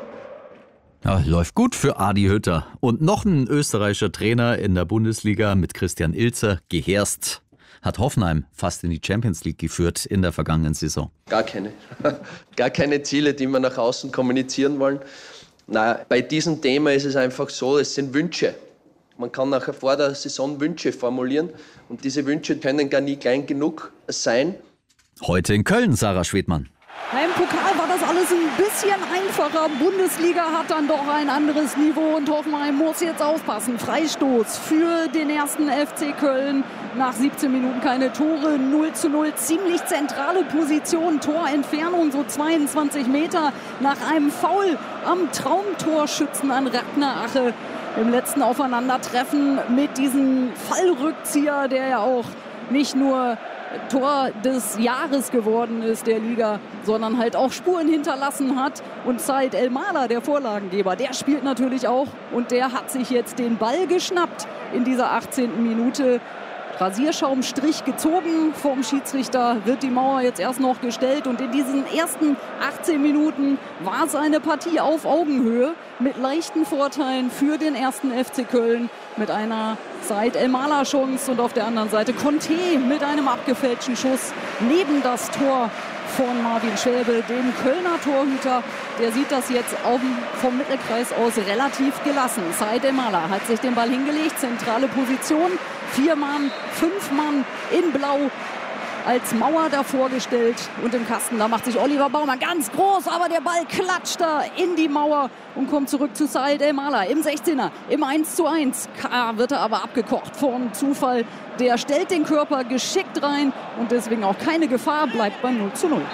Ja, läuft gut für Adi Hütter. Und noch ein österreichischer Trainer in der Bundesliga mit Christian Ilzer, Geherst, hat Hoffenheim fast in die Champions League geführt in der vergangenen Saison. Gar keine. Gar keine Ziele, die wir nach außen kommunizieren wollen. Na, bei diesem Thema ist es einfach so, es sind Wünsche. Man kann nachher vor der Saison Wünsche formulieren und diese Wünsche können gar nie klein genug sein. Heute in Köln, Sarah Schwedmann. Im Pokal war das alles ein bisschen einfacher. Bundesliga hat dann doch ein anderes Niveau und Hoffenheim muss jetzt aufpassen. Freistoß für den ersten F C Köln. Nach siebzehn Minuten keine Tore, null zu null. Ziemlich zentrale Position, Torentfernung so zweiundzwanzig Meter. Nach einem Foul am Traumtorschützen an Ragnar Ache im letzten Aufeinandertreffen mit diesem Fallrückzieher, der ja auch nicht nur Tor des Jahres geworden ist der Liga, sondern halt auch Spuren hinterlassen hat. Und Said El-Mala, der Vorlagengeber, der spielt natürlich auch und der hat sich jetzt den Ball geschnappt in dieser achtzehnten Minute. Rasierschaumstrich gezogen vom Schiedsrichter, wird die Mauer jetzt erst noch gestellt und in diesen ersten achtzehn Minuten war es eine Partie auf Augenhöhe mit leichten Vorteilen für den ersten F C Köln mit einer Said El-Mala Chance und auf der anderen Seite Conte mit einem abgefälschten Schuss neben das Tor von Marvin Schwäbe, dem Kölner Torhüter. Der sieht das jetzt auch vom Mittelkreis aus relativ gelassen. Said El-Mala hat sich den Ball hingelegt, zentrale Position. Vier Mann, fünf Mann in Blau als Mauer davor gestellt. Und im Kasten, da macht sich Oliver Baumann ganz groß, aber der Ball klatscht da in die Mauer und kommt zurück zu Said El-Mala im sechzehner, im eins zu eins. K wird er aber abgekocht vom Zufall. Der stellt den Körper geschickt rein und deswegen auch keine Gefahr, bleibt beim null zu null.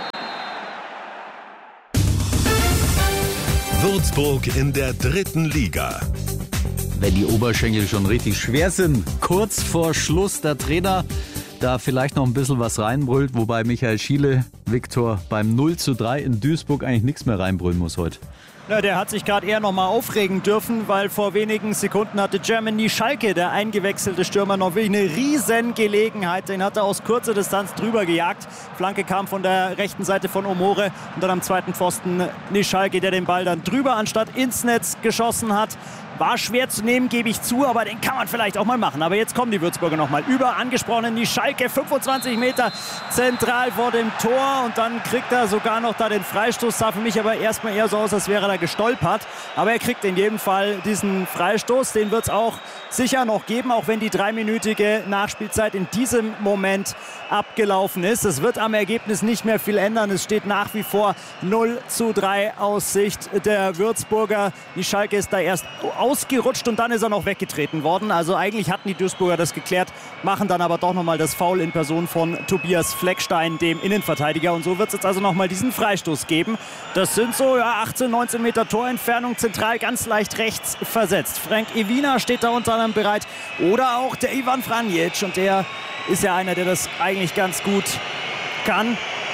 Würzburg in der dritten Liga. Wenn die Oberschenkel schon richtig schwer sind, kurz vor Schluss der Trainer da vielleicht noch ein bisschen was reinbrüllt, wobei Michael Schiele, Viktor, beim null zu drei in Duisburg eigentlich nichts mehr reinbrüllen muss heute. Ja, der hat sich gerade eher noch mal aufregen dürfen, weil vor wenigen Sekunden hatte Germany Schalke, der eingewechselte Stürmer, noch wirklich eine riesen Gelegenheit. Den hat er aus kurzer Distanz drüber gejagt. Flanke kam von der rechten Seite von Omore und dann am zweiten Pfosten Nischalke, der den Ball dann drüber anstatt ins Netz geschossen hat. War schwer zu nehmen, gebe ich zu, aber den kann man vielleicht auch mal machen. Aber jetzt kommen die Würzburger noch mal über. Angesprochen die Schalke, fünfundzwanzig Meter zentral vor dem Tor. Und dann kriegt er sogar noch da den Freistoß. Sah für mich aber erstmal eher so aus, als wäre er da gestolpert. Aber er kriegt in jedem Fall diesen Freistoß. Den wird es auch sicher noch geben, auch wenn die dreiminütige Nachspielzeit in diesem Moment abgelaufen ist. Es wird am Ergebnis nicht mehr viel ändern. Es steht nach wie vor null zu drei aus Sicht der Würzburger. Die Schalke ist da erst ausgerutscht und dann ist er noch weggetreten worden. Also eigentlich hatten die Duisburger das geklärt, machen dann aber doch nochmal das Foul in Person von Tobias Fleckstein, dem Innenverteidiger. Und so wird es jetzt also nochmal diesen Freistoß geben. Das sind so ja, achtzehn, neunzehn Meter Torentfernung, zentral ganz leicht rechts versetzt. Frank Evina steht da unter anderem bereit. Oder auch der Ivan Franjic. Und der ist ja einer, der das eigentlich ganz gut kann.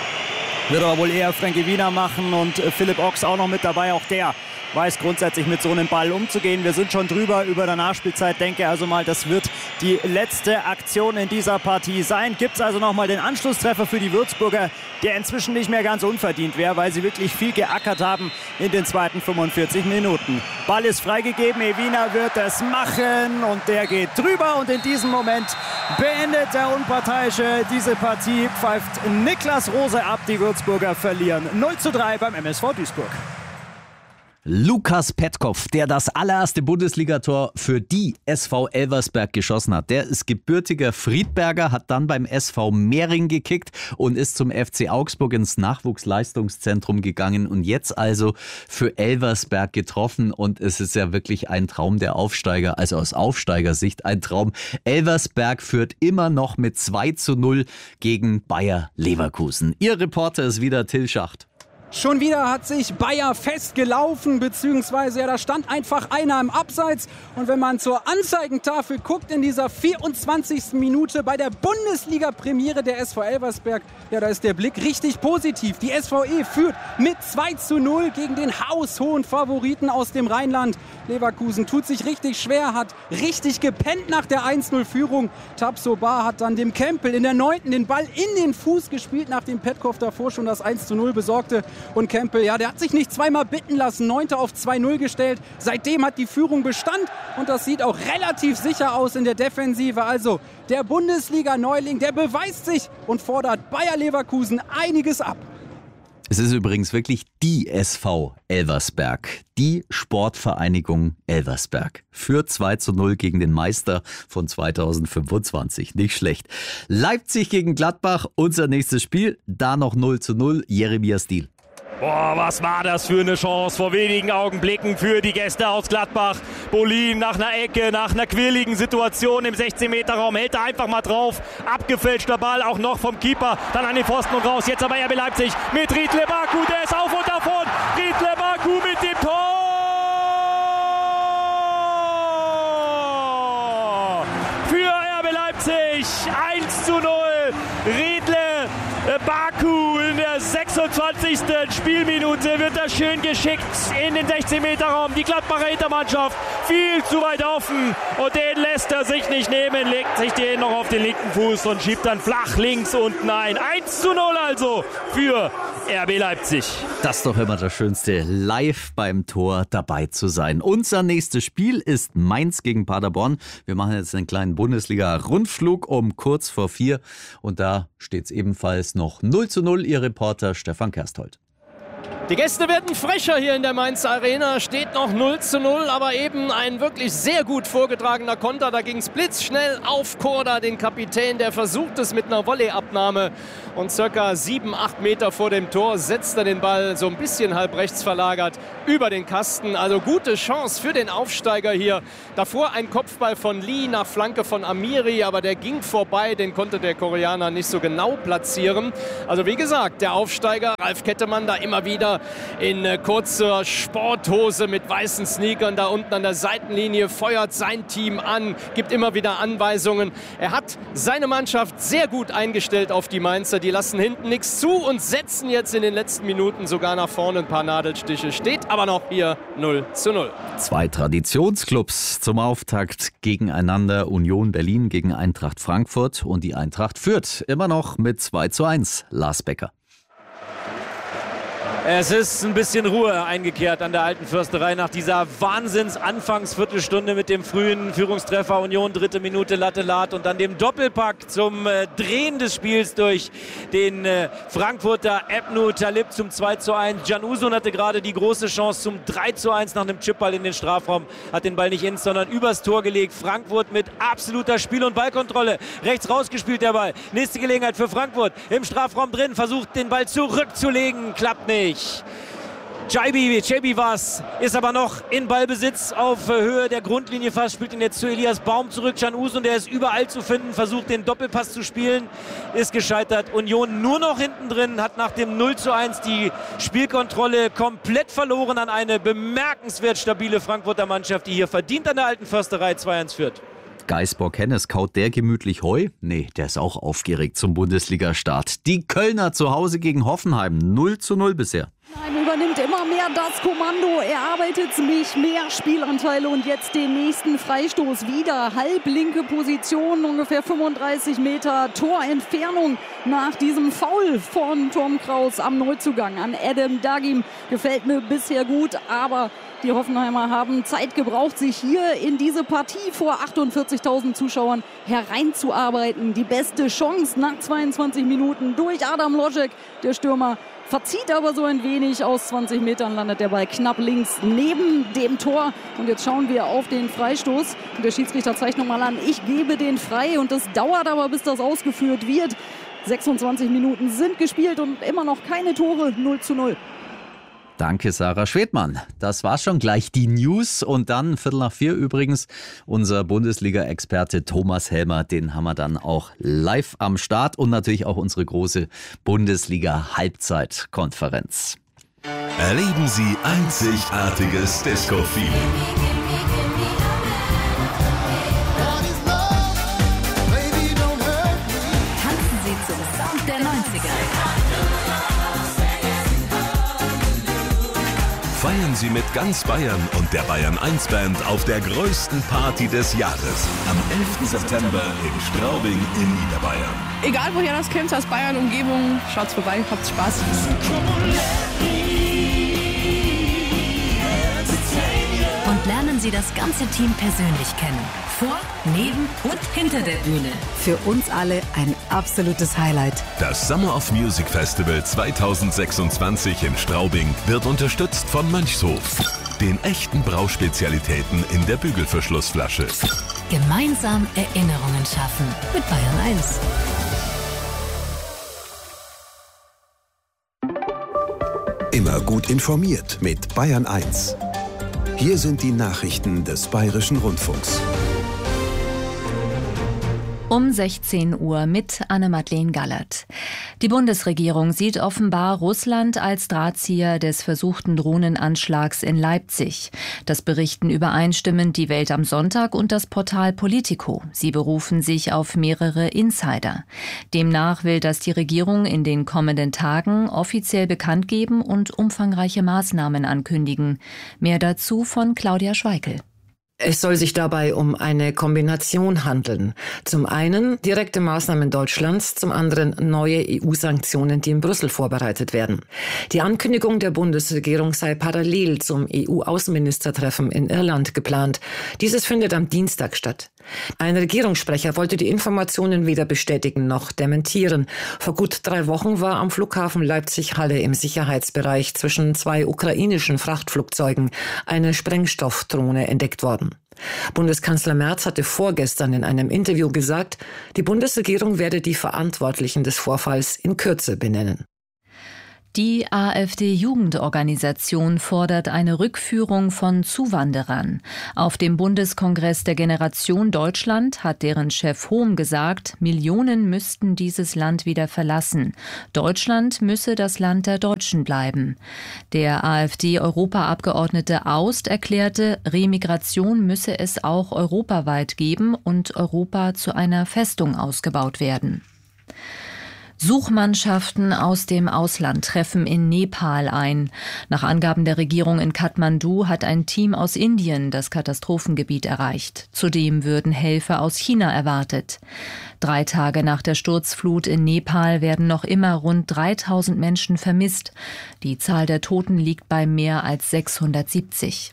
Wird aber wohl eher Frank Evina machen und Philipp Ochs auch noch mit dabei. Auch der weiß grundsätzlich mit so einem Ball umzugehen. Wir sind schon drüber über der Nachspielzeit. Denke also mal, das wird die letzte Aktion in dieser Partie sein. Gibt es also nochmal den Anschlusstreffer für die Würzburger, der inzwischen nicht mehr ganz unverdient wäre, weil sie wirklich viel geackert haben in den zweiten fünfundvierzig Minuten. Ball ist freigegeben, Evina wird es machen und der geht drüber und in diesem Moment beendet der Unparteiische diese Partie, pfeift Niklas Rose ab. Die Würzburger verlieren null zu drei beim M S V Duisburg. Lukas Petkov, der das allererste Bundesligator für die S V Elversberg geschossen hat. Der ist gebürtiger Friedberger, hat dann beim S V Mehring gekickt und ist zum F C Augsburg ins Nachwuchsleistungszentrum gegangen und jetzt also für Elversberg getroffen. Und es ist ja wirklich ein Traum der Aufsteiger, also aus Aufsteigersicht ein Traum. Elversberg führt immer noch mit zwei zu null gegen Bayer Leverkusen. Ihr Reporter ist wieder Till Schacht. Schon wieder hat sich Bayer festgelaufen, beziehungsweise ja, da stand einfach einer im Abseits. Und wenn man zur Anzeigentafel guckt in dieser vierundzwanzigsten Minute bei der Bundesliga-Premiere der S V Elversberg, ja, da ist der Blick richtig positiv. Die S V E führt mit zwei zu null gegen den haushohen Favoriten aus dem Rheinland. Leverkusen tut sich richtig schwer, hat richtig gepennt nach der eins null Führung. Tabsoba hat dann dem Kempel in der neunten den Ball in den Fuß gespielt, nachdem Petkov davor schon das eins zu null besorgte. Und Kempel, ja, der hat sich nicht zweimal bitten lassen, neunte auf zwei null gestellt. Seitdem hat die Führung Bestand und das sieht auch relativ sicher aus in der Defensive. Also der Bundesliga-Neuling, der beweist sich und fordert Bayer Leverkusen einiges ab. Es ist übrigens wirklich die S V Elversberg, die Sportvereinigung Elversberg. Für zwei zu null gegen den Meister von zweitausendfünfundzwanzig. Nicht schlecht. Leipzig gegen Gladbach, unser nächstes Spiel. Da noch null zu null, Jeremias Diehl. Boah, was war das für eine Chance vor wenigen Augenblicken für die Gäste aus Gladbach. Bolin nach einer Ecke, nach einer quirligen Situation im sechzehn Meter Raum, hält er einfach mal drauf. Abgefälschter Ball, auch noch vom Keeper, dann an den Pfosten und raus. Jetzt aber R B Leipzig mit Riedle Baku, der ist auf und davon. Riedle Baku mit dem Tor! Für R B Leipzig eins zu null. Riedle fünfundzwanzigsten Spielminute wird das schön geschickt in den sechzehn-Meter-Raum. Die Gladbacher Hintermannschaft viel zu weit offen und den lässt er sich nicht nehmen, legt sich den noch auf den linken Fuß und schiebt dann flach links unten ein. eins zu null also für R B Leipzig. Das ist doch immer das Schönste, live beim Tor dabei zu sein. Unser nächstes Spiel ist Mainz gegen Paderborn. Wir machen jetzt einen kleinen Bundesliga-Rundflug um kurz vor vier. Und da steht es ebenfalls noch null zu null. Ihr Reporter Stefan Kersthold. Die Gäste werden frecher hier in der Mainzer Arena. Steht noch null zu null, aber eben ein wirklich sehr gut vorgetragener Konter. Da ging es blitzschnell auf Korda, den Kapitän, der versucht es mit einer Volleyabnahme. Und circa sieben, acht Meter vor dem Tor setzt er den Ball so ein bisschen halb rechts verlagert über den Kasten. Also gute Chance für den Aufsteiger hier. Davor ein Kopfball von Lee nach Flanke von Amiri, aber der ging vorbei. Den konnte der Koreaner nicht so genau platzieren. Also wie gesagt, der Aufsteiger, Ralf Kettemann, da immer wieder in äh, kurzer Sporthose mit weißen Sneakern da unten an der Seitenlinie, feuert sein Team an, gibt immer wieder Anweisungen. Er hat seine Mannschaft sehr gut eingestellt auf die Mainzer. Die lassen hinten nichts zu und setzen jetzt in den letzten Minuten sogar nach vorne ein paar Nadelstiche. Steht aber noch hier null zu null. Zwei Traditionsclubs zum Auftakt gegeneinander. Union Berlin gegen Eintracht Frankfurt und die Eintracht Fürth immer noch mit zwei zu eins. Lars Becker. Es ist ein bisschen Ruhe eingekehrt an der alten Försterei nach dieser Wahnsinns-Anfangsviertelstunde mit dem frühen Führungstreffer Union, dritte Minute Latte Lat und dann dem Doppelpack zum äh, Drehen des Spiels durch den äh, Frankfurter Ebnu Talib zum zwei zu eins. Can Uzun hatte gerade die große Chance zum drei zu eins nach einem Chipball in den Strafraum, hat den Ball nicht ins, sondern übers Tor gelegt. Frankfurt mit absoluter Spiel- und Ballkontrolle. Rechts rausgespielt der Ball. Nächste Gelegenheit für Frankfurt. Im Strafraum drin, versucht den Ball zurückzulegen, klappt nicht. Chaibi, Chaibi war's, ist aber noch in Ballbesitz auf Höhe der Grundlinie fast, spielt ihn jetzt zu Elias Baum zurück. Can Uzun, der ist überall zu finden, versucht den Doppelpass zu spielen, ist gescheitert. Union nur noch hinten drin, hat nach dem null zu eins die Spielkontrolle komplett verloren an eine bemerkenswert stabile Frankfurter Mannschaft, die hier verdient an der alten Försterei zwei eins führt. Geisbock-Hennes, kaut der gemütlich Heu? Nee, der ist auch aufgeregt zum Bundesliga-Start. Die Kölner zu Hause gegen Hoffenheim, null zu null bisher. Nein, übernimmt immer mehr das Kommando. Er arbeitet mich mehr Spielanteile und jetzt den nächsten Freistoß wieder. Halblinke Position, ungefähr fünfunddreißig Meter Torentfernung nach diesem Foul von Tom Kraus am Neuzugang an Adam Dagim. Gefällt mir bisher gut, aber die Hoffenheimer haben Zeit gebraucht, sich hier in diese Partie vor achtundvierzigtausend Zuschauern hereinzuarbeiten. Die beste Chance nach zweiundzwanzig Minuten durch Adam Loschek, der Stürmer. Verzieht aber so ein wenig. Aus zwanzig Metern landet der Ball knapp links neben dem Tor. Und jetzt schauen wir auf den Freistoß. Und der Schiedsrichter zeigt nochmal an, ich gebe den frei. Und das dauert aber, bis das ausgeführt wird. sechsundzwanzig Minuten sind gespielt und immer noch keine Tore. null zu null. Danke, Sarah Schwedmann. Das war schon gleich die News. Und dann, Viertel nach vier übrigens, unser Bundesliga-Experte Thomas Helmer. Den haben wir dann auch live am Start. Und natürlich auch unsere große Bundesliga-Halbzeitkonferenz. Erleben Sie einzigartiges Disco-Feeling. Tanzen Sie zum Sound der neunziger. Feiern Sie mit ganz Bayern und der Bayern eins Band auf der größten Party des Jahres. Am elften September in Straubing in Niederbayern. Egal woher das kommt, aus Bayern, Umgebung, schaut's vorbei, habt Spaß. Und lernen Sie das ganze Team persönlich kennen. Vor, neben und hinter der Bühne. Für uns alle ein absolutes Highlight. Das Summer of Music Festival zweitausendsechsundzwanzig in Straubing wird unterstützt von Mönchshof, den echten Brauspezialitäten in der Bügelverschlussflasche. Gemeinsam Erinnerungen schaffen mit Bayern eins. Immer gut informiert mit Bayern eins. Hier sind die Nachrichten des Bayerischen Rundfunks. Um sechzehn Uhr mit Anne-Madeleine Gallert. Die Bundesregierung sieht offenbar Russland als Drahtzieher des versuchten Drohnenanschlags in Leipzig. Das berichten übereinstimmend die Welt am Sonntag und das Portal Politico. Sie berufen sich auf mehrere Insider. Demnach will das die Regierung in den kommenden Tagen offiziell bekannt geben und umfangreiche Maßnahmen ankündigen. Mehr dazu von Claudia Schweikel. Es soll sich dabei um eine Kombination handeln. Zum einen direkte Maßnahmen Deutschlands, zum anderen neue E U-Sanktionen, die in Brüssel vorbereitet werden. Die Ankündigung der Bundesregierung sei parallel zum E U-Außenministertreffen in Irland geplant. Dieses findet am Dienstag statt. Ein Regierungssprecher wollte die Informationen weder bestätigen noch dementieren. Vor gut drei Wochen war am Flughafen Leipzig-Halle im Sicherheitsbereich zwischen zwei ukrainischen Frachtflugzeugen eine Sprengstoffdrohne entdeckt worden. Bundeskanzler Merz hatte vorgestern in einem Interview gesagt, die Bundesregierung werde die Verantwortlichen des Vorfalls in Kürze benennen. Die AfD-Jugendorganisation fordert eine Rückführung von Zuwanderern. Auf dem Bundeskongress der Generation Deutschland hat deren Chef Hohm gesagt, Millionen müssten dieses Land wieder verlassen. Deutschland müsse das Land der Deutschen bleiben. Der AfD-Europaabgeordnete Aust erklärte, Remigration müsse es auch europaweit geben und Europa zu einer Festung ausgebaut werden. Suchmannschaften aus dem Ausland treffen in Nepal ein. Nach Angaben der Regierung in Kathmandu hat ein Team aus Indien das Katastrophengebiet erreicht. Zudem würden Helfer aus China erwartet. Drei Tage nach der Sturzflut in Nepal werden noch immer rund dreitausend Menschen vermisst. Die Zahl der Toten liegt bei mehr als sechshundertsiebzig.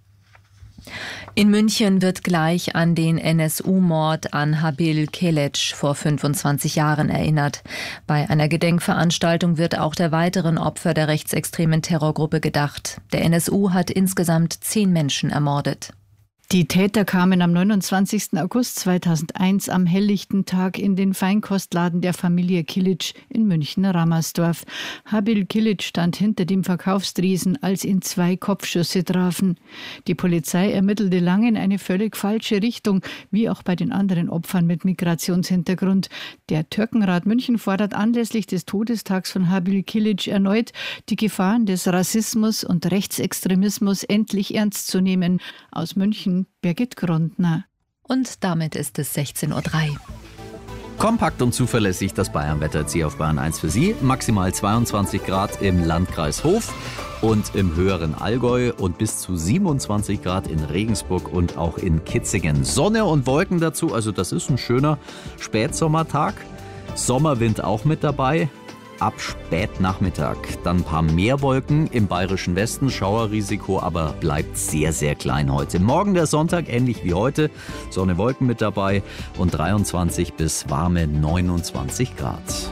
In München wird gleich an den N S U-Mord an Habil Keleç vor fünfundzwanzig Jahren erinnert. Bei einer Gedenkveranstaltung wird auch der weiteren Opfer der rechtsextremen Terrorgruppe gedacht. Der N S U hat insgesamt zehn Menschen ermordet. Die Täter kamen am neunundzwanzigsten August zweitausendeins am helllichten Tag in den Feinkostladen der Familie Kilic in München-Rammersdorf. Habil Kilic stand hinter dem Verkaufstresen, als ihn zwei Kopfschüsse trafen. Die Polizei ermittelte lange in eine völlig falsche Richtung, wie auch bei den anderen Opfern mit Migrationshintergrund. Der Türkenrat München fordert anlässlich des Todestags von Habil Kilic erneut, die Gefahren des Rassismus und Rechtsextremismus endlich ernst zu nehmen. Aus München Birgit Grundner. Und damit ist es sechzehn Uhr drei. Kompakt und zuverlässig das Bayern-Wetter jetzt hier auf Bayern eins für Sie. Maximal zweiundzwanzig Grad im Landkreis Hof und im höheren Allgäu und bis zu siebenundzwanzig Grad in Regensburg und auch in Kitzingen. Sonne und Wolken dazu, also das ist ein schöner Spätsommertag. Sommerwind auch mit dabei. Ab Spätnachmittag dann ein paar mehr Wolken im bayerischen Westen, Schauerrisiko aber bleibt sehr, sehr klein heute. Morgen der Sonntag, ähnlich wie heute, Sonne, Wolken mit dabei und dreiundzwanzig bis warme neunundzwanzig Grad.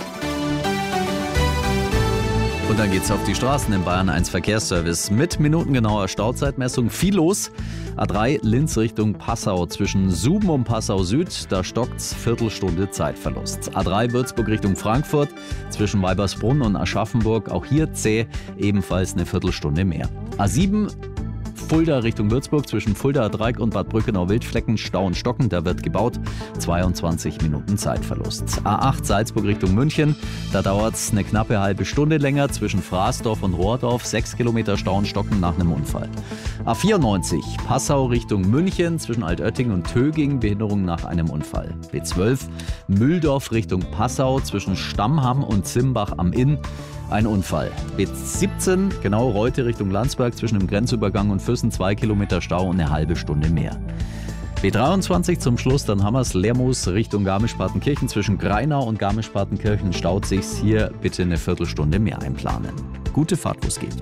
Und dann geht's auf die Straßen im Bayern eins Verkehrsservice mit minutengenauer Stauzeitmessung. Viel los. A drei Linz Richtung Passau zwischen Suben und Passau Süd. Da stockt's Viertelstunde Zeitverlust. A drei Würzburg Richtung Frankfurt zwischen Weibersbrunn und Aschaffenburg. Auch hier zäh, ebenfalls eine Viertelstunde mehr. A sieben Fulda Richtung Würzburg zwischen Fulda Dreieck und Bad Brückenau-Wildflecken, Stau und Stocken, da wird gebaut, zweiundzwanzig Minuten Zeitverlust. A acht Salzburg Richtung München, da dauert es eine knappe halbe Stunde länger zwischen Fraßdorf und Rohrdorf, sechs Kilometer Stau und Stocken nach einem Unfall. A vierundneunzig Passau Richtung München zwischen Altötting und Töging, Behinderung nach einem Unfall. B zwölf Mühldorf Richtung Passau zwischen Stammham und Zimbach am Inn. Ein Unfall. B siebzehn, genau Reute Richtung Landsberg zwischen dem Grenzübergang und Füssen, zwei Kilometer Stau und eine halbe Stunde mehr. B dreiundzwanzig zum Schluss, dann Hammers Lermoos Richtung Garmisch-Partenkirchen zwischen Greinau und Garmisch-Partenkirchen staut sich's. Hier bitte eine Viertelstunde mehr einplanen. Gute Fahrt, wo es geht.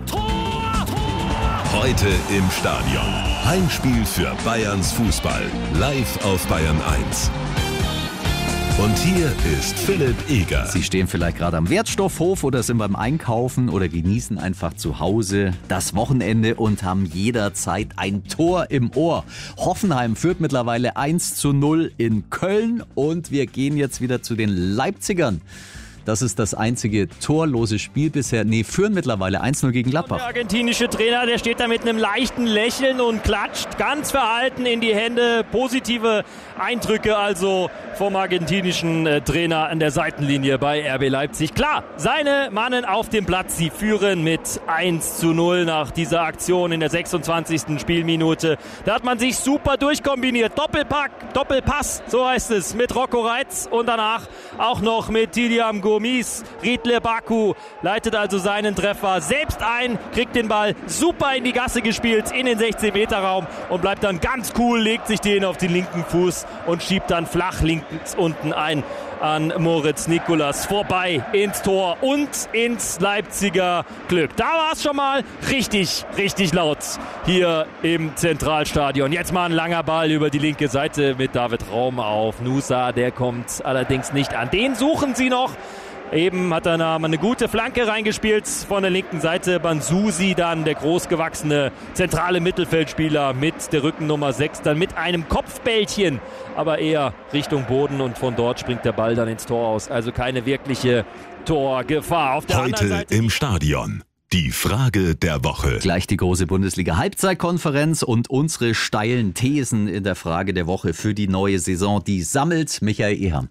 Heute im Stadion. Heimspiel für Bayerns Fußball. Live auf Bayern eins. Und hier ist Philipp Eger. Sie stehen vielleicht gerade am Wertstoffhof oder sind beim Einkaufen oder genießen einfach zu Hause das Wochenende und haben jederzeit ein Tor im Ohr. Hoffenheim führt mittlerweile eins zu null in Köln und wir gehen jetzt wieder zu den Leipzigern. Das ist das einzige torlose Spiel bisher. Nee, führen mittlerweile eins null gegen Gladbach. Der argentinische Trainer, der steht da mit einem leichten Lächeln und klatscht ganz verhalten in die Hände. Positive Eindrücke also vom argentinischen äh, Trainer an der Seitenlinie bei R B Leipzig. Klar, seine Mannen auf dem Platz, sie führen mit eins zu null nach dieser Aktion in der sechsundzwanzigsten Spielminute. Da hat man sich super durchkombiniert. Doppelpack, Doppelpass, so heißt es, mit Rocco Reitz und danach auch noch mit Tidiam Gomis. Riedle Baku leitet also seinen Treffer selbst ein, kriegt den Ball super in die Gasse gespielt, in den sechzehn Meter Raum und bleibt dann ganz cool, legt sich den auf den linken Fuß und schiebt dann flach links unten ein an Moritz Nikolas vorbei ins Tor und ins Leipziger Glück. Da war es schon mal richtig, richtig laut hier im Zentralstadion. Jetzt mal ein langer Ball über die linke Seite mit David Raum auf Nusa. Der kommt allerdings nicht an. Den suchen sie noch. Eben hat er mal eine gute Flanke reingespielt von der linken Seite. Bansusi dann, der großgewachsene zentrale Mittelfeldspieler mit der Rückennummer sechs, dann mit einem Kopfbällchen, aber eher Richtung Boden und von dort springt der Ball dann ins Tor aus. Also keine wirkliche Torgefahr. Auf der Heute anderen Seite im Stadion. Die Frage der Woche. Gleich die große Bundesliga-Halbzeitkonferenz und unsere steilen Thesen in der Frage der Woche für die neue Saison. Die sammelt Michael Ehem.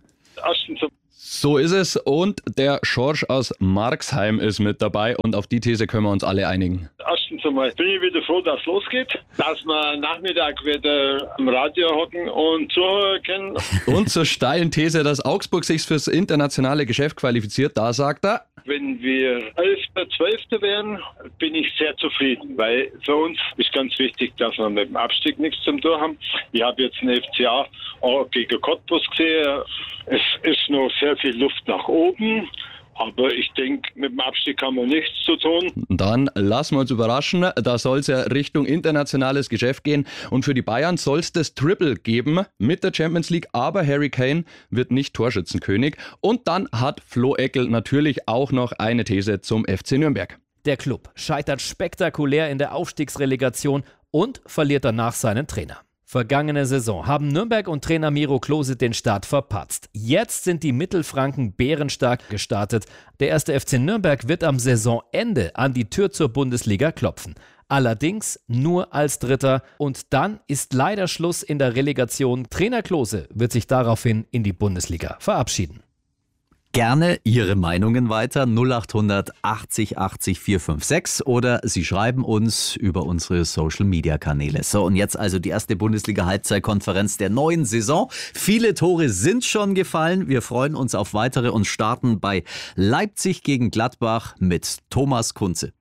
So ist es und der Schorsch aus Marxheim ist mit dabei und auf die These können wir uns alle einigen. Erstens einmal bin ich wieder froh, dass es losgeht, dass wir Nachmittag wieder am Radio hocken und zuhören können. Und zur steilen These, dass Augsburg sich fürs internationale Geschäft qualifiziert, da sagt er: Wenn wir Elfter, Zwölfter wären, bin ich sehr zufrieden, weil für uns ist ganz wichtig, dass wir mit dem Abstieg nichts zum Tun haben. Ich habe jetzt einen F C A auch gegen Cottbus gesehen. Es ist noch sehr viel Luft nach oben, aber ich denke, mit dem Abstieg haben wir nichts zu tun. Dann lassen wir uns überraschen, da soll es ja Richtung internationales Geschäft gehen und für die Bayern soll es das Triple geben mit der Champions League, aber Harry Kane wird nicht Torschützenkönig und dann hat Flo Eckel natürlich auch noch eine These zum F C Nürnberg. Der Klub scheitert spektakulär in der Aufstiegsrelegation und verliert danach seinen Trainer. Vergangene Saison haben Nürnberg und Trainer Miro Klose den Start verpatzt. Jetzt sind die Mittelfranken bärenstark gestartet. Der erste F C Nürnberg wird am Saisonende an die Tür zur Bundesliga klopfen. Allerdings nur als Dritter und dann ist leider Schluss in der Relegation. Trainer Klose wird sich daraufhin in die Bundesliga verabschieden. Gerne Ihre Meinungen weiter, null acht hundert achtzig achtzig vier fünf sechs oder Sie schreiben uns über unsere Social-Media-Kanäle. So, und jetzt also die erste Bundesliga-Halbzeitkonferenz der neuen Saison. Viele Tore sind schon gefallen. Wir freuen uns auf weitere und starten bei Leipzig gegen Gladbach mit Thomas Kunze.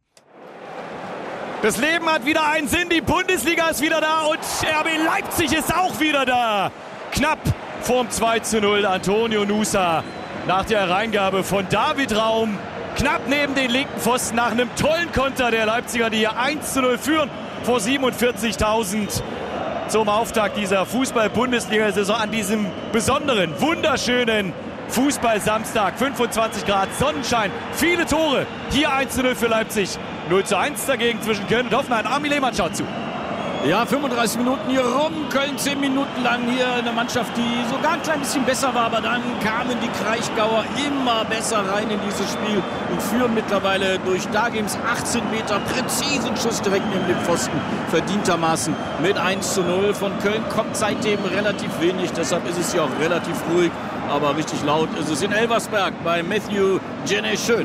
Das Leben hat wieder einen Sinn, die Bundesliga ist wieder da und R B Leipzig ist auch wieder da. Knapp vorm zwei zu null, Antonio Nusa. Nach der Hereingabe von David Raum, knapp neben den linken Pfosten nach einem tollen Konter der Leipziger, die hier eins zu null führen vor siebenundvierzigtausend zum Auftakt dieser Fußball-Bundesliga-Saison an diesem besonderen, wunderschönen Fußball-Samstag. fünfundzwanzig Grad, Sonnenschein, viele Tore. Hier eins zu null für Leipzig, null zu eins dagegen zwischen Köln und Hoffenheim. Armin Lehmann schaut zu. Ja, fünfunddreißig Minuten hier rum, Köln zehn Minuten lang hier eine Mannschaft, die sogar ein klein bisschen besser war, aber dann kamen die Kraichgauer immer besser rein in dieses Spiel und führen mittlerweile durch Dagims achtzehn Meter präzisen Schuss direkt neben dem Pfosten verdientermaßen mit eins zu null. Von Köln kommt seitdem relativ wenig, deshalb ist es hier auch relativ ruhig, aber richtig laut ist es in Elversberg bei Matthew Jenne Schön.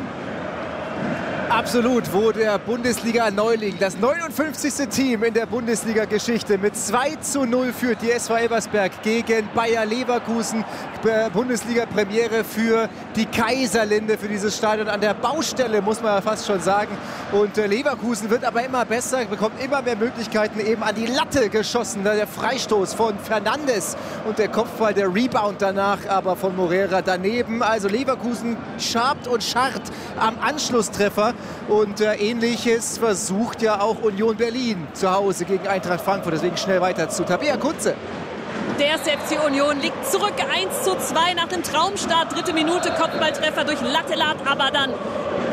Absolut, wo der Bundesliga-Neuling, das neunundfünfzigste Team in der Bundesliga-Geschichte mit zwei zu null führt die S V Elversberg gegen Bayer Leverkusen. Bundesliga-Premiere für die Kaiserlinde, für dieses Stadion an der Baustelle, muss man fast schon sagen. Und Leverkusen wird aber immer besser, bekommt immer mehr Möglichkeiten, eben an die Latte geschossen. Der Freistoß von Fernandes und der Kopfball, der Rebound danach aber von Moreira daneben. Also Leverkusen schabt und scharrt am Anschlusstreffer. Und äh, Ähnliches versucht ja auch Union Berlin zu Hause gegen Eintracht Frankfurt. Deswegen schnell weiter zu Tabea Kunze. Der erste F C Union liegt zurück eins zu zwei nach dem Traumstart. Dritte Minute, Kopfballtreffer durch Lattelat, aber dann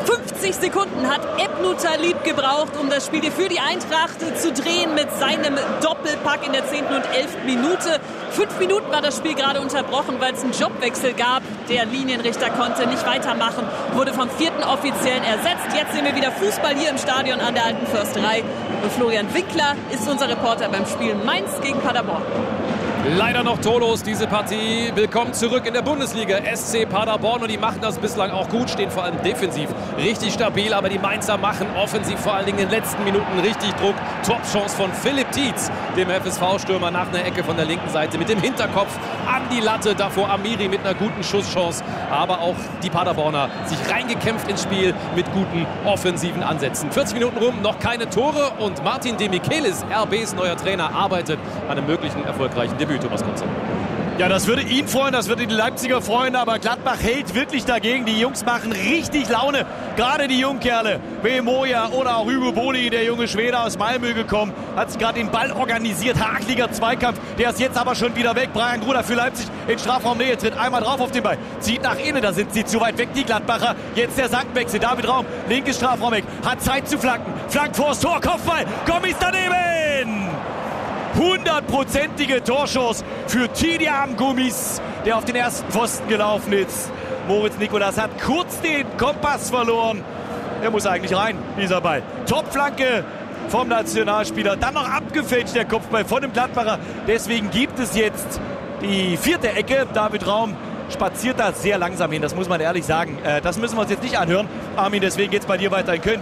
fünfzig Sekunden hat Ebnu Talib gebraucht, um das Spiel für die Eintracht zu drehen mit seinem Doppelpack in der zehnten und elften Minute. Fünf Minuten war das Spiel gerade unterbrochen, weil es einen Jobwechsel gab. Der Linienrichter konnte nicht weitermachen, wurde vom vierten Offiziellen ersetzt. Jetzt sehen wir wieder Fußball hier im Stadion an der Alten Försterei. Und Florian Winkler ist unser Reporter beim Spiel Mainz gegen Paderborn. Leider noch torlos diese Partie. Willkommen zurück in der Bundesliga. S C Paderborn, und die machen das bislang auch gut, stehen vor allem defensiv richtig stabil, aber die Mainzer machen offensiv vor allen Dingen in den letzten Minuten richtig Druck. Top-Chance von Philipp Tietz, dem F S V-Stürmer, nach einer Ecke von der linken Seite mit dem Hinterkopf an die Latte. Davor Amiri mit einer guten Schusschance, aber auch die Paderborner sich reingekämpft ins Spiel mit guten offensiven Ansätzen. vierzig Minuten rum, noch keine Tore, und Martin de Michelis, R Bs neuer Trainer, arbeitet an einem möglichen erfolgreichen Debüt. Thomas Kunze. Ja, das würde ihn freuen, das würde die Leipziger freuen, aber Gladbach hält wirklich dagegen. Die Jungs machen richtig Laune, gerade die Jungkerle. Bemoja oder auch Hugo Boni, der junge Schwede aus Malmö gekommen, hat sich gerade den Ball organisiert, hakliger Zweikampf, der ist jetzt aber schon wieder weg. Brian Gruder für Leipzig in Strafraumnähe, tritt einmal drauf auf den Ball, zieht nach innen, da sind sie zu weit weg, die Gladbacher. Jetzt der Seitenwechsel, David Raum, linkes Strafraum weg, hat Zeit zu flanken, flankt vors Tor, Kopfball, Gommis daneben! hundertprozentige Torchance für Tidiam Gummis, der auf den ersten Pfosten gelaufen ist. Moritz Nikolas hat kurz den Kompass verloren. Er muss eigentlich rein, dieser Ball. Topflanke vom Nationalspieler. Dann noch abgefälscht der Kopfball von dem Gladbacher. Deswegen gibt es jetzt die vierte Ecke. David Raum spaziert da sehr langsam hin, das muss man ehrlich sagen. Das müssen wir uns jetzt nicht anhören. Armin, deswegen geht es bei dir weiter in Köln.